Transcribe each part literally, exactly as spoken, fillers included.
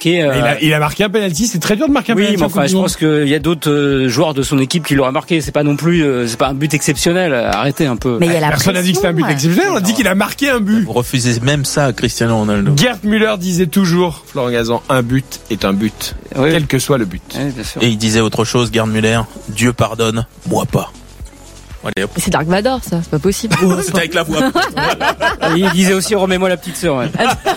marqué. Euh... Il, a, il a marqué un penalty. C'est très dur de marquer un oui, penalty. Oui, mais enfin, je pense qu'il y a d'autres euh, joueurs de son équipe qui l'auraient marqué. C'est pas non plus, euh, c'est pas un but exceptionnel. Arrêtez un peu. Mais il y a la Personne n'a dit que c'était un but exceptionnel. On a dit qu'il a marqué un but. Vous refusez même ça à Cristiano Ronaldo. Gerd Müller disait toujours, Florent Gazan, un but est un but, oui. Quel que soit le but. Oui, bien sûr. Et il disait autre chose, Gerd Müller, Dieu pardonne, moi pas. Allez, c'est Dark Vador, ça, c'est pas possible. Oh, c'était avec la voix. Il disait aussi remets-moi la petite sœur. Ouais.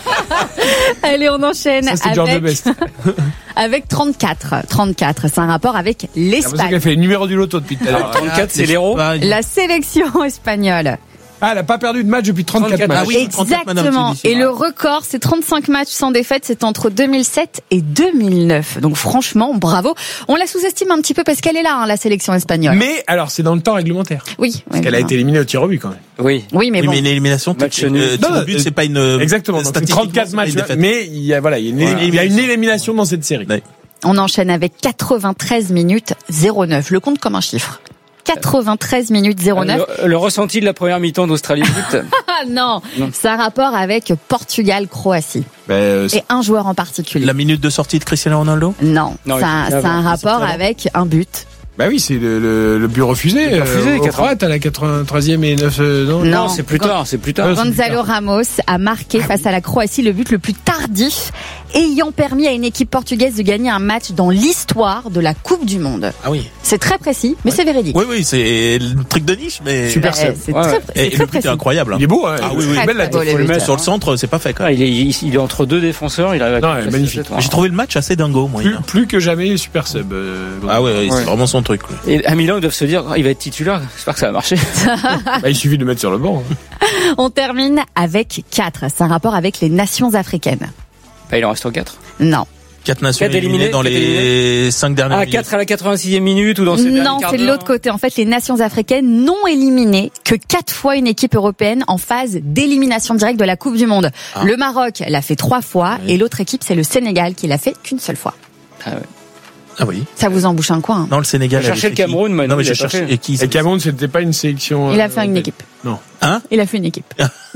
Allez, on enchaîne ça, c'est avec Best. avec trente-quatre. trente-quatre, c'est un rapport avec l'Espagne. C'est pour ça qu'elle fait le numéro du loto depuis tout à l'heure. trente-quatre, c'est l'héros. La sélection espagnole. Ah, elle n'a pas perdu de match depuis trente-quatre matchs. Ah oui, exactement. Et le record, c'est trente-cinq matchs sans défaite. C'est entre deux mille sept et deux mille neuf. Donc franchement, bravo. On la sous-estime un petit peu parce qu'elle est là, hein, la sélection espagnole. Mais alors, c'est dans le temps réglementaire. Oui. Parce oui, qu'elle a été éliminée au tir au but quand même. Oui. Oui, mais oui, bon. mais l'élimination, match nul. Euh, tir au but, c'est pas une. Exactement. Donc c'est trente-quatre matchs. Mais il y a voilà, il y a une, voilà. il y a une élimination dans cette série. Ouais. On enchaîne avec quatre-vingt-treize minutes zéro neuf. Le compte comme un chiffre. quatre-vingt-treize minutes zéro neuf. Le, le ressenti de la première mi-temps d'Australie-Égypte. non, non, ça a rapport avec Portugal-Croatie. Ben, et un joueur en particulier. La minute de sortie de Cristiano Ronaldo ? Non, non ça, ça a un rapport avec un but. Bah oui, c'est le, le, le but refusé. Le refusé, euh, quatre-vingts, à la quatre-vingt-troisième et neuf. Euh, non, non, non c'est plus tard, c'est plus tard. Gonzalo Ramos a marqué face à la Croatie le but le plus tardif, ayant permis à une équipe portugaise de gagner un match dans l'histoire de la Coupe du Monde. Ah oui. C'est très précis, mais ouais. c'est véridique. Oui, oui, c'est le truc de niche, mais super bah, c'est ouais, très, ouais. c'est Et très le but précis. est incroyable. Il est beau, hein. Ah oui, oui. Très, Belle la très tête. le mettre sur le centre, c'est pas fait. Quoi. Ah, il, est, il est entre deux défenseurs. Il arrive. Non, à magnifique. J'ai trouvé le match assez dingo, moi. Plus, plus que jamais super sub. Euh, ah ouais, ouais, c'est vraiment son truc. Oui. Et à Milan, ils doivent se dire, il va être titulaire. J'espère que ça va marcher. bah, il suffit de le mettre sur le banc. Hein. On termine avec quatre. C'est un rapport avec les nations africaines. Bah, il en reste quatre. Non. Quatre nations quatre éliminées dans les cinq dernières ah, minutes. Ah, quatre à la quatre-vingt-sixième minute ou dans ces derniers Non, c'est de l'autre côté. En fait, les nations africaines n'ont éliminé que quatre fois une équipe européenne en phase d'élimination directe de la Coupe du Monde. Ah. Le Maroc l'a fait trois fois oui. et l'autre équipe, c'est le Sénégal qui l'a fait qu'une seule fois. Ah ouais. Ah oui. Ça vous embouche un coin. Hein. Non, le Sénégal. J'ai cherché le Cameroun, mais non, mais j'ai cherché. Et qui? Le Cameroun, c'était pas une sélection. Il a fait euh, une équipe. Non. Hein? Il a fait une équipe.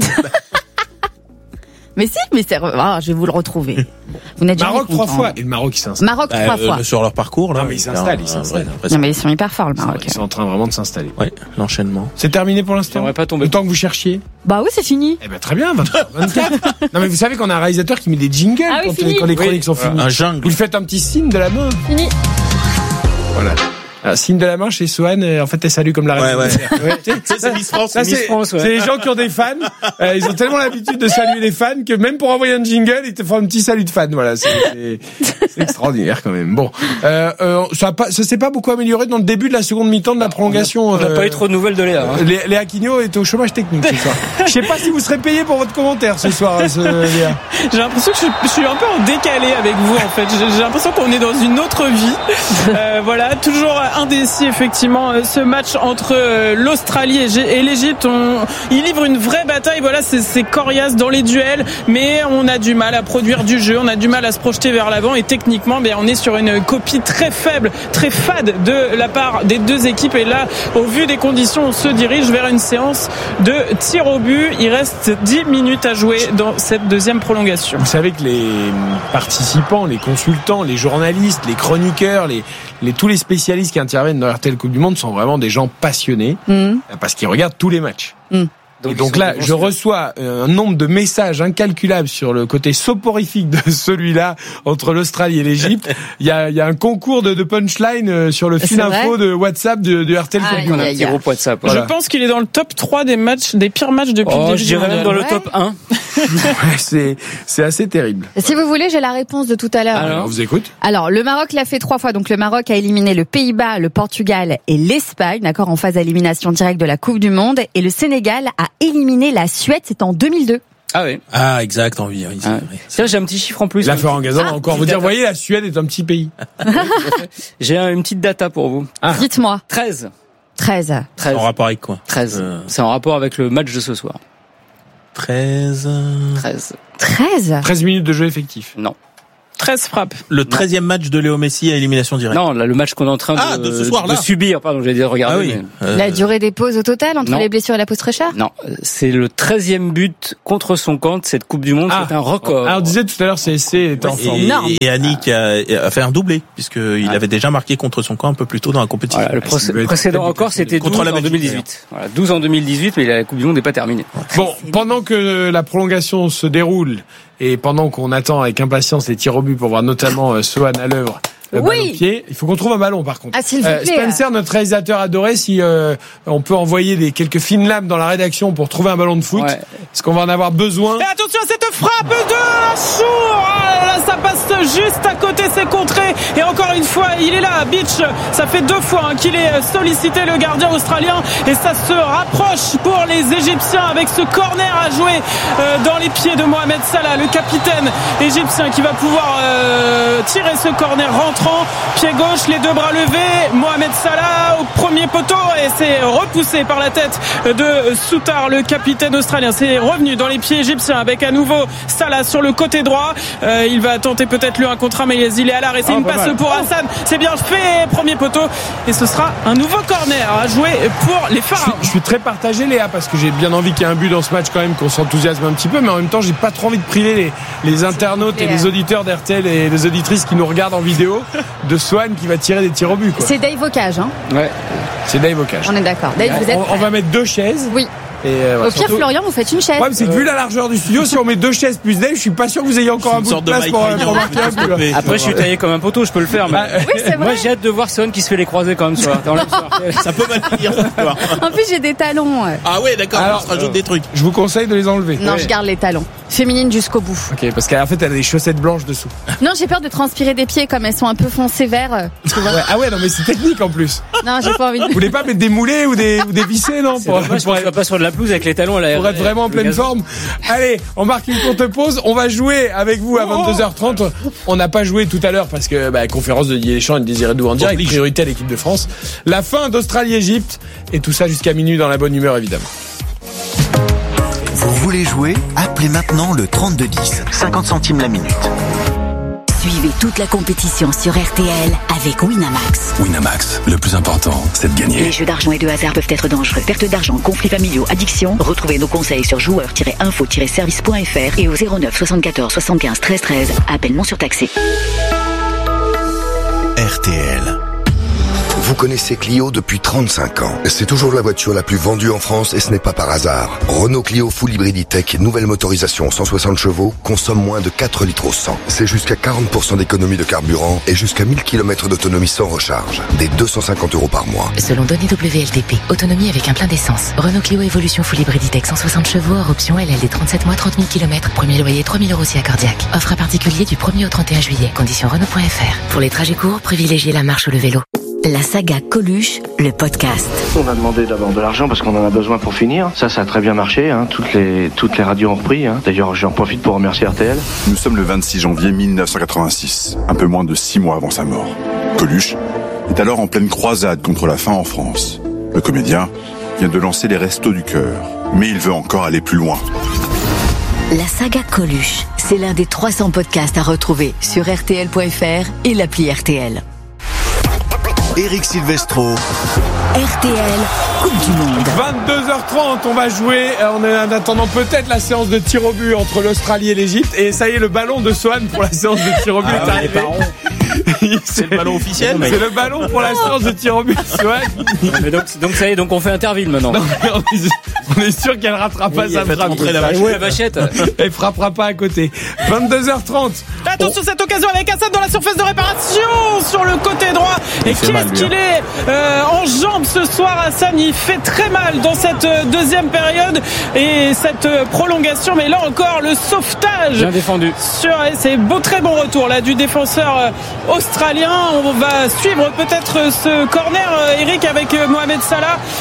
Mais si, mais c'est, oh, je vais vous le retrouver. Vous n'êtes Maroc jamais trois content. fois et le Maroc il s'installe. Maroc bah, trois euh, fois. Sur leur parcours là. Non mais ils s'installent, ils s'installent. Non mais ils sont hyper forts le Maroc. Ils sont en train vraiment de s'installer. Ouais, l'enchaînement. C'est terminé pour l'instant. J'aimerais pas tomber. Le temps que vous cherchiez. Bah oui, c'est fini. Eh ben très bien, vingt-trois vingt-quatre. Non mais vous savez qu'on a un réalisateur qui met des jingles ah, oui, quand, quand les chroniques oui. sont finies. Un jungle. Vous lui faites un petit signe de la main. Fini. Voilà. Un signe de la main chez Swan, en fait, elle salue comme la reine. Ouais, ouais. ouais. Ça, c'est Miss France. Ça, c'est, Miss France, ouais. c'est les gens qui ont des fans. Euh, ils ont tellement l'habitude de saluer les fans que même pour envoyer un jingle, ils te font un petit salut de fans. Voilà, c'est, c'est, c'est extraordinaire quand même. Bon, euh, euh, ça a pas, ça s'est pas beaucoup amélioré dans le début de la seconde mi-temps de la prolongation. On n'a euh, pas eu trop de nouvelles de Léa. Hein. Léa, Léa Quigno est au chômage technique ce soir. Je sais pas si vous serez payé pour votre commentaire ce soir, ce, Léa. J'ai l'impression que je, je suis un peu en décalé avec vous en fait. J'ai, j'ai l'impression qu'on est dans une autre vie. Euh, voilà, toujours indécis effectivement. Ce match entre l'Australie et l'Égypte, on, il livre une vraie bataille. Voilà, c'est, c'est coriace dans les duels, mais on a du mal à produire du jeu, on a du mal à se projeter vers l'avant et techniquement, ben, on est sur une copie très faible, très fade de la part des deux équipes. Et là, au vu des conditions, on se dirige vers une séance de tir au but. Il reste dix minutes à jouer dans cette deuxième prolongation. Vous savez que les participants, les consultants, les journalistes, les chroniqueurs, les, les tous les spécialistes qui interviennent dans R T L Coupe du Monde sont vraiment des gens passionnés mmh. parce qu'ils regardent tous les matchs. Mmh. Donc, et donc là, je reçois un nombre de messages incalculables sur le côté soporifique de celui-là entre l'Australie et l'Égypte. Il y a, il y a un concours de, de punchline sur le fil info de WhatsApp de, de R T L. Ah, on a un petit groupe WhatsApp. Voilà. Je pense qu'il est dans le top trois des matchs, des pires matchs depuis oh, le début. Je dirais même dans le ouais. top un. Ouais, c'est, c'est assez terrible. Si vous voulez, j'ai la réponse de tout à l'heure. Alors, on vous écoute. Alors, le Maroc l'a fait trois fois. Donc, le Maroc a éliminé le Pays-Bas, le Portugal et l'Espagne, d'accord, en phase d'élimination directe de la Coupe du Monde. Et le Sénégal a éliminé la Suède, c'est en deux mille deux. Ah oui. Ah, exact, en vie. Oui, ah. Tiens, j'ai un petit chiffre en plus. La Florent Gazan va encore vous dire, data. voyez, la Suède est un petit pays. J'ai une petite data pour vous. Ah. Dites-moi. treize. treize. treize. En rapport avec quoi? treize. Euh... C'est en rapport avec le match de ce soir. treize. treize. treize. treize minutes de jeu effectif. Non. treize frappes. Le treizième match de Léo Messi à élimination directe. Non, là, le match qu'on est en train ah, de, de, ce soir, de subir, pardon, j'allais dire regarder. Ah oui. Mais... Euh... La durée des pauses au total entre non. les blessures et la pause très chère. Non, c'est le treizième but contre son camp de cette Coupe du Monde, ah. c'est un record. Alors, on disait tout à l'heure, C S C était en forme. Et, et Annick a, a fait un doublé, puisqu'il ah. avait déjà marqué contre son camp un peu plus tôt dans la compétition. Voilà, le pré- précédent record, c'était douze en deux mille dix-huit. Voilà, douze en deux mille dix-huit, mais la Coupe du Monde n'est pas terminée. Bon, pendant que la prolongation se déroule, et pendant qu'on attend avec impatience les tirs au but pour voir notamment euh, Sohan à l'œuvre, le oui. ballon au pied, il faut qu'on trouve un ballon par contre. Ah, s'il vous plaît. Euh, Spencer, notre réalisateur adoré, si euh, on peut envoyer des quelques fines lames dans la rédaction pour trouver un ballon de foot, ouais. Parce qu'on va en avoir besoin. Et attention à cette frappe de Achour. Ah, là, ça passe juste à côté, c'est contré. Et encore une fois, il est là, Beach. Ça fait deux fois hein, qu'il est sollicité, le gardien australien, et ça se rapproche pour les Égyptiens avec ce corner à jouer euh, dans les pieds de Mohamed Salah, le capitaine égyptien qui va pouvoir euh, tirer ce corner rentrant. Pied gauche, les deux bras levés, Mohamed Salah au premier poteau et c'est repoussé par la tête de Soutar, le capitaine australien. C'est revenu dans les pieds égyptiens avec à nouveau Salah sur le côté droit. Euh, il va tenter peut-être le un contre un, mais il est à l'arrêt. C'est oh, une passe mal. Pour Hassan. C'est bien fait, premier poteau. Et ce sera un nouveau corner à jouer pour les Pharaons. Je, je suis très partagé, Léa, parce que j'ai bien envie qu'il y ait un but dans ce match quand même, qu'on s'enthousiasme un petit peu, mais en même temps, j'ai pas trop envie de priver les, les internautes et les auditeurs d'R T L et les auditrices qui nous regardent en vidéo de Sohan qui va tirer des tirs au but. Quoi. C'est Dave Ocage, hein. Ouais. C'est Dave Ocage. On est d'accord. Dave, vous êtes on, on va mettre deux chaises. Oui. Et euh, Au pire, surtout... Florian, vous faites une chaise. Ouais, mais c'est que vu la largeur du studio, si on met deux chaises plus Dave, je suis pas sûr que vous ayez encore un bout de place pour, pour marquer un but. Après, je suis taillé comme un poteau, je peux le faire. Mais... oui, c'est vrai. Moi, j'ai hâte de voir Son qui se fait les croisés quand même sur la Ça peut mal finir. En plus, j'ai des talons. Ah ouais, d'accord. Alors, on se rajoute euh, des trucs. Je vous conseille de les enlever. Non, ouais. Je garde les talons. Féminine jusqu'au bout. Ok, parce qu'en fait, elle a des chaussettes blanches dessous. Non, j'ai peur de transpirer des pieds comme elles sont un peu foncées vert. Ouais. Ah ouais, non, mais c'est technique en plus. Non, j'ai pas envie de. Vous voulez pas mettre des moulés ou des, ou des vissés, non? Pour, dommage, pour être pas sur de la pelouse avec les talons à la Pour être vraiment en pleine forme. Allez, on marque une courte pause. On va jouer avec vous à vingt-deux heures trente. On n'a pas joué tout à l'heure parce que bah, conférence de Didier Deschamps et de Désiré Doué en direct. Oblige. Priorité à l'équipe de France. La fin d'Australie-Égypte et tout ça jusqu'à minuit dans la bonne humeur évidemment. Vous voulez jouer? Appelez maintenant le trente-deux dix, cinquante centimes la minute. Suivez toute la compétition sur R T L avec Winamax. Winamax, le plus important, c'est de gagner. Les jeux d'argent et de hasard peuvent être dangereux. Perte d'argent, conflits familiaux, addiction. Retrouvez nos conseils sur joueurs tiret info tiret service point f r et au zéro neuf soixante-quatorze soixante-quinze treize treize. Appel non surtaxé. R T L. Vous connaissez Clio depuis trente-cinq ans. C'est toujours la voiture la plus vendue en France et ce n'est pas par hasard. Renault Clio Full Hybrid E-Tech, nouvelle motorisation cent soixante chevaux, consomme moins de quatre litres au cent. C'est jusqu'à quarante pour cent d'économie de carburant et jusqu'à mille kilomètres d'autonomie sans recharge. Des deux cent cinquante euros par mois. Selon données W L T P, autonomie avec un plein d'essence. Renault Clio Evolution Full Hybrid E-Tech cent soixante chevaux, hors option L L D trente-sept mois, trente mille kilomètres. Premier loyer trois mille euros si accordiaque. Offre à particulier du premier au trente et un juillet. Conditions Renault point F R. Pour les trajets courts, privilégiez la marche ou le vélo. La saga Coluche, le podcast. On a demandé d'abord de l'argent parce qu'on en a besoin pour finir. Ça, ça a très bien marché. Hein. Toutes les toutes les radios ont repris. Hein. D'ailleurs, j'en profite pour remercier R T L. Nous sommes le vingt-six janvier mille neuf cent quatre-vingt-six, un peu moins de six mois avant sa mort. Coluche est alors en pleine croisade contre la faim en France. Le comédien vient de lancer les Restos du Cœur, mais il veut encore aller plus loin. La saga Coluche, c'est l'un des trois cents podcasts à retrouver sur R T L point F R et l'appli R T L. Eric Silvestro. R T L, Coupe du Monde. vingt-deux heures trente, on va jouer. On est en attendant peut-être la séance de tir au but entre l'Australie et l'Égypte. Et ça y est, le ballon de Sohan pour la séance de tir au but ah, est arrivé. C'est le ballon officiel. C'est le ballon pour la séance de tir au but, Sohan. Mais donc, donc ça y est, donc on fait Interville maintenant. Non, on, est, on est sûr qu'elle ratera pas oui, sa frappe. La vachette. Ouais, la vachette. Elle frappera pas à côté. vingt-deux heures trente. Attention, oh. Cette occasion avec Hassan dans la surface de réparation sur le côté droit. Et qu'est-ce mal, qu'il est euh, en jambes ce soir, Hassan. Il fait très mal dans cette deuxième période et cette prolongation. Mais là encore, le sauvetage. Bien défendu. Sur, c'est beau, très bon retour là du défenseur australien. On va suivre peut-être ce corner, Eric, avec Mohamed Salah.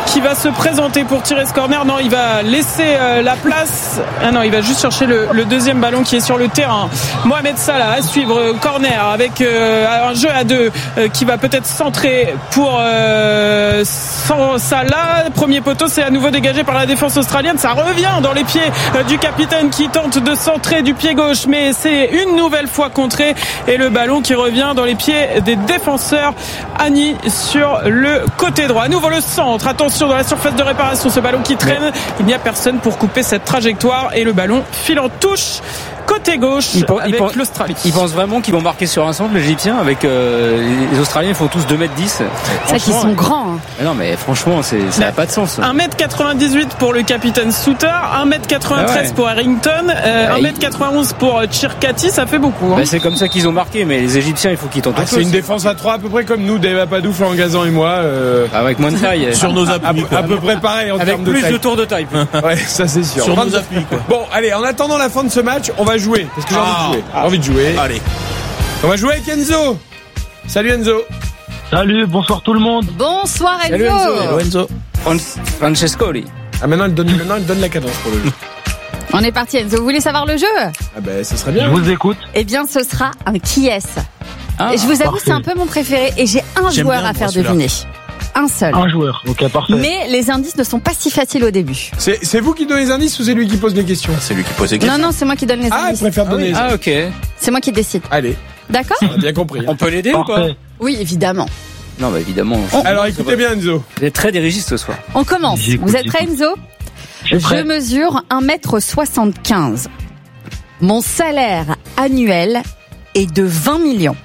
qui va se présenter pour tirer ce corner. Non, il va laisser euh, la place. Ah non, il va juste chercher le, le deuxième ballon qui est sur le terrain. Mohamed Salah à suivre, euh, corner avec euh, un jeu à deux euh, qui va peut-être centrer pour euh, Salah. Premier poteau, c'est à nouveau dégagé par la défense australienne. Ça revient dans les pieds euh, du capitaine qui tente de centrer du pied gauche, mais c'est une nouvelle fois contré et le ballon qui revient dans les pieds des défenseurs. Annie sur le côté droit. À nouveau le centre. Attention dans la surface de réparation. Ce ballon qui traîne. Il n'y a personne pour couper cette trajectoire et le ballon file en touche. Côté gauche ils pensent, avec ils pensent, l'Australie. Ils pensent vraiment qu'ils vont marquer sur un centre, les Égyptiens, avec euh, les Australiens ils font tous deux mètres dix. C'est qu'ils sont grands. Hein. Mais non mais franchement c'est, ça n'a pas de sens. un mètre quatre-vingt-dix-huit pour le capitaine Souter, un mètre quatre-vingt-treize ah ouais. pour Harrington, euh, bah, un mètre quatre-vingt-onze pour Chirkati, ça fait beaucoup. Hein. Bah, c'est comme ça qu'ils ont marqué, mais les Égyptiens il faut qu'ils tentent ah, c'est une défense à trois à peu près comme nous, Dave Apadou, Florent Gazan et moi. Euh... Avec moins de taille. Sur nos appuis. À, à peu près pareil en avec termes de plus taille. de tours de taille. Ouais, ça c'est sûr. Sur nos appuis quoi. Bon, allez, en attendant la fin de ce match, on va jouer. Parce que j'ai ah. envie de jouer. J'ai envie de jouer. Allez. On va jouer avec Enzo. Salut Enzo. Salut, bonsoir tout le monde. Bonsoir Enzo. Salut Enzo. Hello Enzo. Francescoli. Ah maintenant elle donne, maintenant elle donne la cadence pour le jeu. On est parti Enzo, vous voulez savoir le jeu? Ah ben ça serait bien. Je vous écoute. Eh bien ce sera un qui est-ce. Ah, et je vous avoue parfait. C'est un peu mon préféré et j'ai un J'aime joueur bien, à faire moi, deviner. Un seul. Un joueur, ok parfait. Mais les indices ne sont pas si faciles au début. C'est, c'est vous qui donnez les indices ou c'est lui qui pose les questions? C'est lui qui pose les questions. Non non c'est moi qui donne les Ah, indices. il préfère donner les Ah indices. ok. C'est moi qui décide. Allez, D'accord? on a bien compris. On peut l'aider ou pas? Parfait. Oui évidemment. Non bah évidemment. Alors écoutez bien Enzo. Vous êtes très dirigiste ce soir. On commence. J'écoute, Vous êtes prêts Enzo? Je suis prêt. Je mesure un mètre soixante-quinze. Mon salaire annuel est de vingt millions.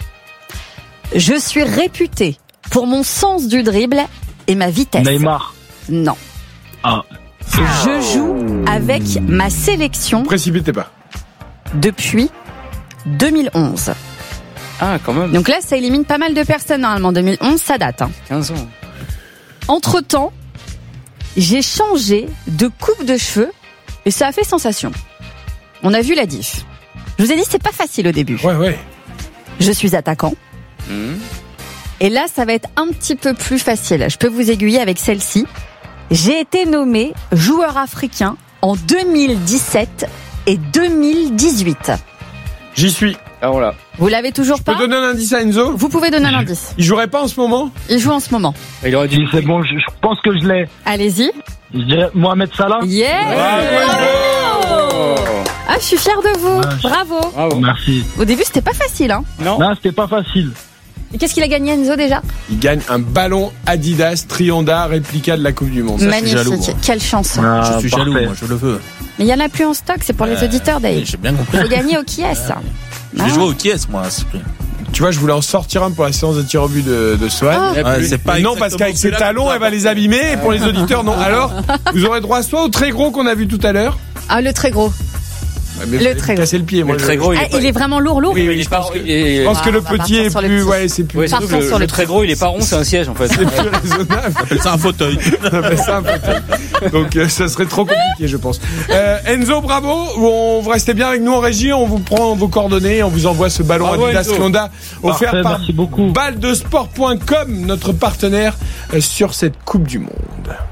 Je suis réputé pour mon sens du dribble et ma vitesse. Neymar. Non. Ah. Je joue avec ma sélection Précipitez pas. depuis deux mille onze. Ah quand même. Donc là, ça élimine pas mal de personnes normalement. deux mille onze, ça date. Hein. quinze ans. Entre-temps, j'ai changé de coupe de cheveux et ça a fait sensation. On a vu la diff. Je vous ai dit, c'est pas facile au début. Ouais ouais. Je suis attaquant. Mmh. Et là, ça va être un petit peu plus facile. Je peux vous aiguiller avec celle-ci. J'ai été nommé joueur africain en deux mille dix-sept et deux mille dix-huit. J'y suis. Alors là. Vous l'avez toujours Je pas? peux donner un indice à Enzo? Vous pouvez donner un indice. Il jouerait pas en ce moment? Il joue en ce moment. Il aurait dû. Si c'est bon, je, je pense que je l'ai. Allez-y. Je dirais Mohamed Salah. Yeah! Oh. Ah, je suis fière de vous. Ouais. Bravo. Bravo. Merci. Au début, c'était pas facile, hein. Non. Non, c'était pas facile. Et qu'est-ce qu'il a gagné, Enzo, déjà? Il gagne un ballon Adidas Trianda réplica de la Coupe du Monde. Ça, Magnifique. jaloux, moi. Quelle chance. Ah, Je suis parfait. jaloux, moi, je le veux. Mais il y en a plus en stock, c'est pour les Euh, auditeurs, Dave. J'ai bien compris. Faut gagner au qui est-ce. J'ai joué au qui est moi, à ce prix. Tu vois, je voulais en sortir un pour la séance de tir au but de, de Sohan. Oh. Ouais, c'est pas non, parce qu'avec ses talons, elle va les abîmer. Et pour les auditeurs, non. Alors, vous aurez droit soit au très gros qu'on a vu tout à l'heure. Ah, le très gros. Mais Le vous très allez gros. casser le pied, moi. Le je- très gros, il Ah, est pas. il est vraiment lourd, lourd. Oui, oui, il est je pas. pense que- il est- Je pense Ah, que le on va petit partir est sur le plus, petit. ouais, c'est plus, Ouais, surtout Partons que sur le, le le très gros, il est pas rond, c'est un siège en fait. c'est plus raisonnable. On appelle ça un fauteuil. On appelle ça un fauteuil. Donc, euh, ça serait trop compliqué, je pense. Euh, Enzo, bravo. On, vous restez bien avec nous en régie. On vous prend vos coordonnées. On vous envoie ce ballon Bravo, Adidas Enzo. Trianda offert Parfait, par merci beaucoup. balle de sport point com, notre partenaire euh, sur cette Coupe du Monde.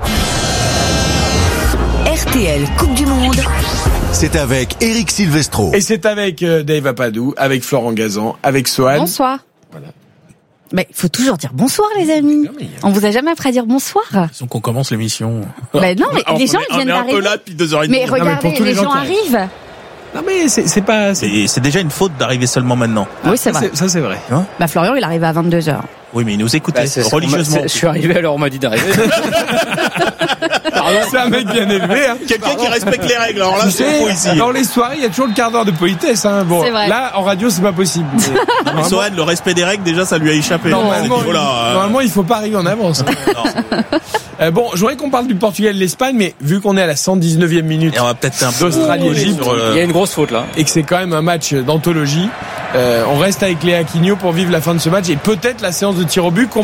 R T L Coupe du Monde. C'est avec Eric Silvestro. Et c'est avec euh, Dave Apadou, avec Florent Gazan, avec Sohan. Bonsoir. Voilà. Mais il faut toujours dire bonsoir, les amis. On vous a jamais appris à dire bonsoir. Donc on commence l'émission. Bah non, mais On les gens, est- ils viennent On est un peu d'arriver. là depuis deux heures et demie. Mais mais pour regardez, tous les les gens gens qui arrivent. Non mais c'est, c'est pas. c'est- C'est c'est déjà une faute d'arriver seulement maintenant. Oui, c'est ça, vrai. c'est, ça c'est vrai. Bah Florian, il arrive à vingt-deux heures. Oui, mais il nous écoutait Bah, c'est- c'est- religieusement. c'est- Je suis arrivé alors on m'a dit d'arriver. Pardon, c'est un mec bien élevé. Hein. Quelqu'un qui respecte les règles. Alors là, Tu c'est sais, faux ici. dans les soirées, il y a toujours le quart d'heure de politesse. Hein. Bon, C'est vrai. là, en radio, c'est pas possible. Mais, Non, mais normalement, Sohan, le respect des règles, déjà, ça lui a échappé. normalement, À ce niveau-là, euh, normalement, il faut pas arriver en avance. non. Euh, bon, je voudrais qu'on parle du Portugal et de l'Espagne, mais vu qu'on est à la cent dix-neuvième minute Et on va peut-être un peu d'Australie Égypte sur le- Il y a une grosse faute là. et que c'est quand même un match d'anthologie, euh, on reste avec Léa Quigno pour vivre la fin de ce match et peut-être la séance de tir au but qu'on va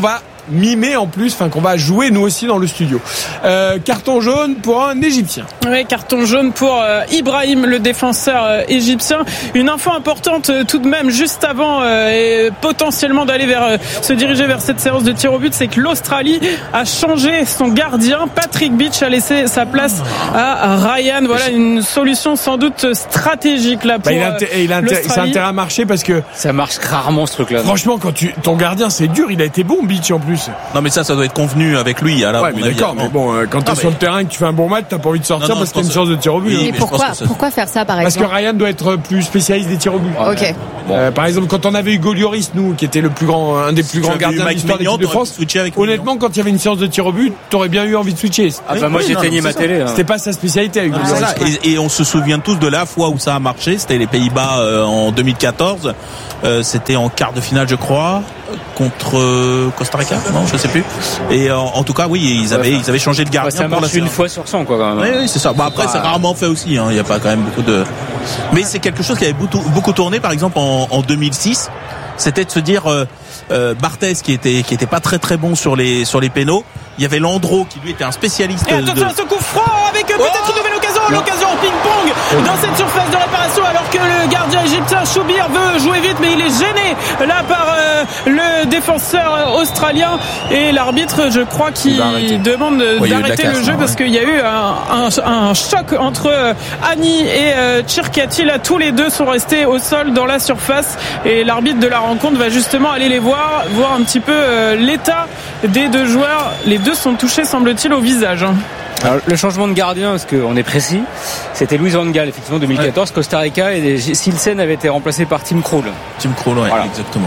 mimer en plus, enfin qu'on va jouer nous aussi dans le studio. Euh, carton jaune pour un Égyptien. Oui, carton jaune pour euh, Ibrahim, le défenseur euh, égyptien. Une info importante euh, tout de même, juste avant euh, et potentiellement d'aller vers euh, se diriger vers cette séance de tir au but, c'est que l'Australie a changé son gardien. Patrick Beach a laissé sa place à Ryan. Voilà une solution sans doute stratégique là pour bah, il a, il a l'Australie. C'est intérêt à marcher parce que ça marche rarement ce truc-là. Franchement, quand tu ton gardien c'est dur, il a été bon Beach en plus. Non mais ça, ça doit être convenu avec lui. Alors, ouais, mais d'accord. Mais bon, euh, quand t'es sur le terrain et que tu fais un bon match, t'as pas envie de sortir non, non, parce qu'il y a une chance de tir au but. Oui, hein. mais pourquoi, pourquoi faire ça par exemple? Parce que Ryan doit être plus spécialiste des tirs au but. Ok. Bon. Euh, par exemple, quand on avait Hugo Lloris, nous, qui était le plus grand, un des plus si grands gardiens de l'histoire de l'équipe de France, honnêtement, quand il y avait une séance de tir au but, t'aurais bien eu envie de switcher. Ah bah moi oui, j'éteignais ma télé. Hein. C'était pas sa spécialité, Hugo ah, Lloris. Et, et on se souvient tous de la fois où ça a marché. C'était les Pays-Bas euh, en deux mille quatorze. Euh, c'était en quart de finale, je crois, contre euh, Costa Rica. Non, je sais plus. Et en, en tout cas, oui, ils avaient, ils avaient changé de gardien. Ouais, ça pour marche la une fois sur cent, quoi. Quand même. Oui, oui, c'est ça. Bah après, c'est rarement fait aussi. Hein. Il y a pas quand même beaucoup de. Mais c'est quelque chose qui avait beaucoup, beaucoup tourné, par exemple en, en deux mille six. C'était de se dire euh, euh, Barthez qui était qui était pas très très bon sur les sur les pénaux. Il y avait Landreau qui lui était un spécialiste. Et attention de... à ce coup franc avec peut-être oh une nouvelle occasion, non. l'occasion en ping-pong dans cette surface de réparation alors que le gardien égyptien Choubir veut jouer vite mais il est gêné là par euh, le défenseur australien et l'arbitre je crois qu'il demande oui, d'arrêter le jeu ouais. parce qu'il y a eu un, un, un choc entre euh, Ani et euh, Tchirkati. Là tous les deux sont restés au sol dans la surface et l'arbitre de la rencontre va justement aller les voir, voir un petit peu euh, l'état des deux joueurs. Les deux sont touchés, semble-t-il, au visage. Alors, le changement de gardien, parce qu'on est précis, c'était Luis Van Gaal, effectivement, deux mille quatorze, ouais. Costa Rica, et Silsen avait été remplacé par Tim Krul. Tim Krul, ouais, voilà. Exactement.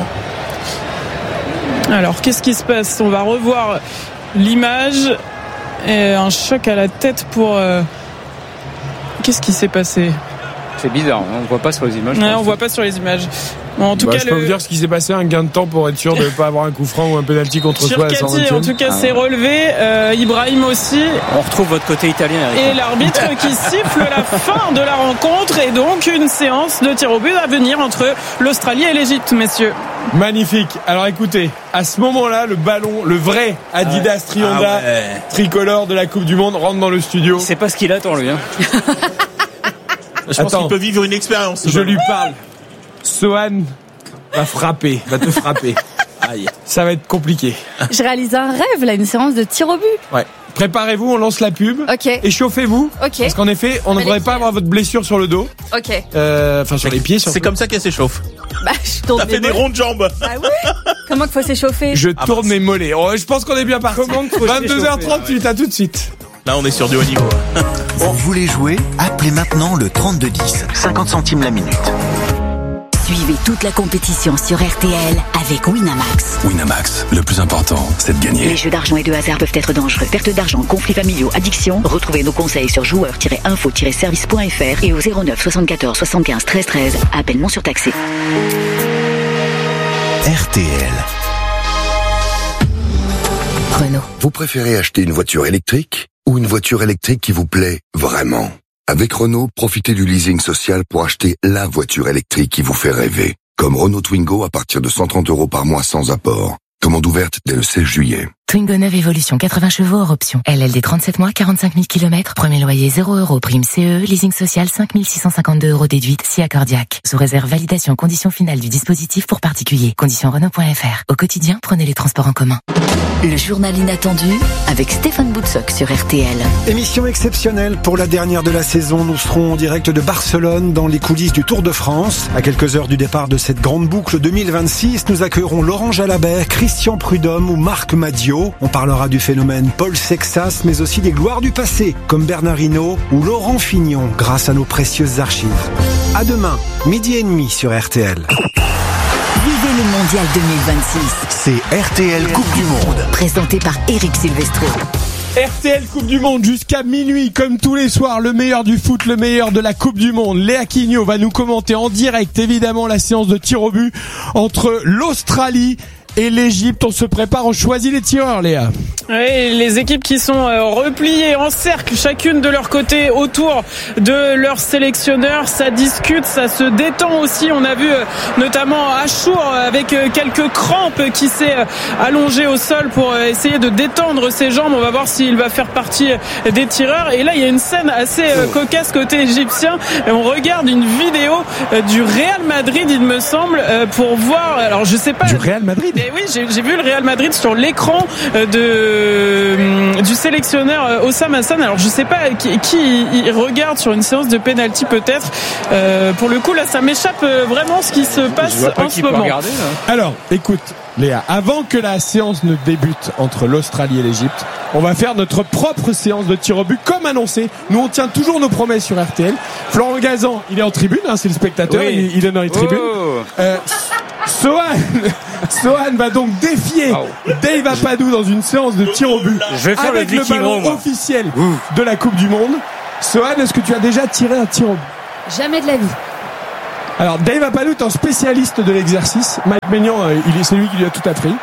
Alors, qu'est-ce qui se passe? On va revoir l'image. Et un choc à la tête pour... Euh... Qu'est-ce qui s'est passé? C'est bizarre, on ne voit pas sur les images. Ouais, on ne voit pas sur les images. Bon, en tout bah, cas, je peux le... vous dire ce qui s'est passé, un gain de temps pour être sûr de ne pas avoir un coup franc ou un penalty contre soi à la cent vingtième. En tout cas, ah, c'est ouais. relevé. Euh, Ibrahim aussi. On retrouve votre côté italien. Eric. Et l'arbitre qui siffle la fin de la rencontre et donc une séance de tir au but à venir entre l'Australie et l'Égypte, messieurs. Magnifique. Alors écoutez, à ce moment-là, le ballon, le vrai Adidas ah, Trionda ah, ouais. tricolore de la Coupe du Monde rentre dans le studio. C'est pas ce qu'il attend, lui. Hein. Je pense qu'il peut vivre une expérience. Je lui parle. Sohan va frapper, va te frapper. Aïe. Ça va être compliqué. Je réalise un rêve, là, une séance de tir au but. Ouais. Préparez-vous, on lance la pub. Ok. Échauffez-vous. Ok. Parce qu'en effet, on ne devrait pas avoir votre blessure sur le dos. Ok. Euh, enfin, sur les pieds, surtout. C'est comme ça qu'elle s'échauffe. Bah, je tourne. T'as fait des rondes jambes. Ah ouais. Comment qu'il faut s'échauffer? Je ah tourne bah, mes mollets. Oh, je pense qu'on est bien parti. Comment qu'il faut vingt-deux heures trente-huit, ouais. À tout de suite. Là, on est sur du haut niveau. Vous voulez jouer? Appelez maintenant le trente-deux dix. cinquante centimes la minute. Suivez toute la compétition sur R T L avec Winamax. Winamax, le plus important, c'est de gagner. Les jeux d'argent et de hasard peuvent être dangereux. Perte d'argent, conflits familiaux, addiction. Retrouvez nos conseils sur joueurs tiret info tiret service point f r et au zéro neuf soixante-quatorze soixante-quinze treize treize. Appel non surtaxé. R T L. Renault. Vous préférez acheter une voiture électrique ou une voiture électrique qui vous plaît vraiment? Avec Renault, profitez du leasing social pour acheter la voiture électrique qui vous fait rêver. Comme Renault Twingo à partir de cent trente euros par mois sans apport. Commande ouverte dès le seize juillet. Twingo neuve Evolution, quatre-vingts chevaux hors option. L L D trente-sept mois, quarante-cinq mille kilomètres. Premier loyer zéro euros. Prime C E, leasing social cinq mille six cent cinquante-deux euros déduite, si accordiaque. Sous réserve validation conditions finales du dispositif pour particuliers. Conditions Renault point F R. Au quotidien, prenez les transports en commun. Le journal inattendu avec Stéphane Boutsock sur R T L. Émission exceptionnelle pour la dernière de la saison. Nous serons en direct de Barcelone dans les coulisses du Tour de France. À quelques heures du départ de cette grande boucle deux mille vingt-six, nous accueillerons Laurent Jalabert, Christian Prudhomme ou Marc Madiot. On parlera du phénomène Paul Sexas, mais aussi des gloires du passé, comme Bernard Hinault ou Laurent Fignon, grâce à nos précieuses archives. À demain, midi et demi sur R T L. Vivez le mondial deux mille vingt-six. C'est R T L Coupe du Monde. Présenté par Eric Silvestro. R T L Coupe du Monde jusqu'à minuit, comme tous les soirs, le meilleur du foot, le meilleur de la Coupe du Monde. Léa Quignot va nous commenter en direct, évidemment, la séance de tir au but entre l'Australie et l'Égypte. On se prépare, on choisit les tireurs, Léa. Oui, les équipes qui sont repliées en cercle, chacune de leur côté, autour de leur sélectionneur. Ça discute, ça se détend aussi. On a vu notamment Achour avec quelques crampes qui s'est allongé au sol pour essayer de détendre ses jambes. On va voir s'il va faire partie des tireurs. Et là, il y a une scène assez cocasse côté égyptien. Et on regarde une vidéo du Real Madrid, il me semble, pour voir. Alors, je sais pas. Du Real Madrid. Mais oui, j'ai, j'ai vu le Real Madrid sur l'écran de du sélectionneur Osam Hassan. Alors je sais pas qui, qui il regarde sur une séance de penalty peut-être. Euh, pour le coup là, ça m'échappe vraiment ce qui se passe en ce moment. Regarder, Alors, écoute, Léa, avant que la séance ne débute entre l'Australie et l'Égypte, on va faire notre propre séance de tir au but comme annoncé. Nous on tient toujours nos promesses sur R T L. Florent Gazan, il est en tribune, hein, c'est le spectateur, oui. il, il est dans les tribunes. Oh. Euh, Sohan, Sohan va donc défier wow. Dave Apadou dans une séance de tir au but Je vais faire avec le, le ballon moi. officiel Ouh. de la Coupe du Monde. Sohan, est-ce que tu as déjà tiré un tir au but? Jamais de la vie. Alors Dave Apadou est un spécialiste de l'exercice. Mike Maignan, il est, c'est lui qui lui a tout appris.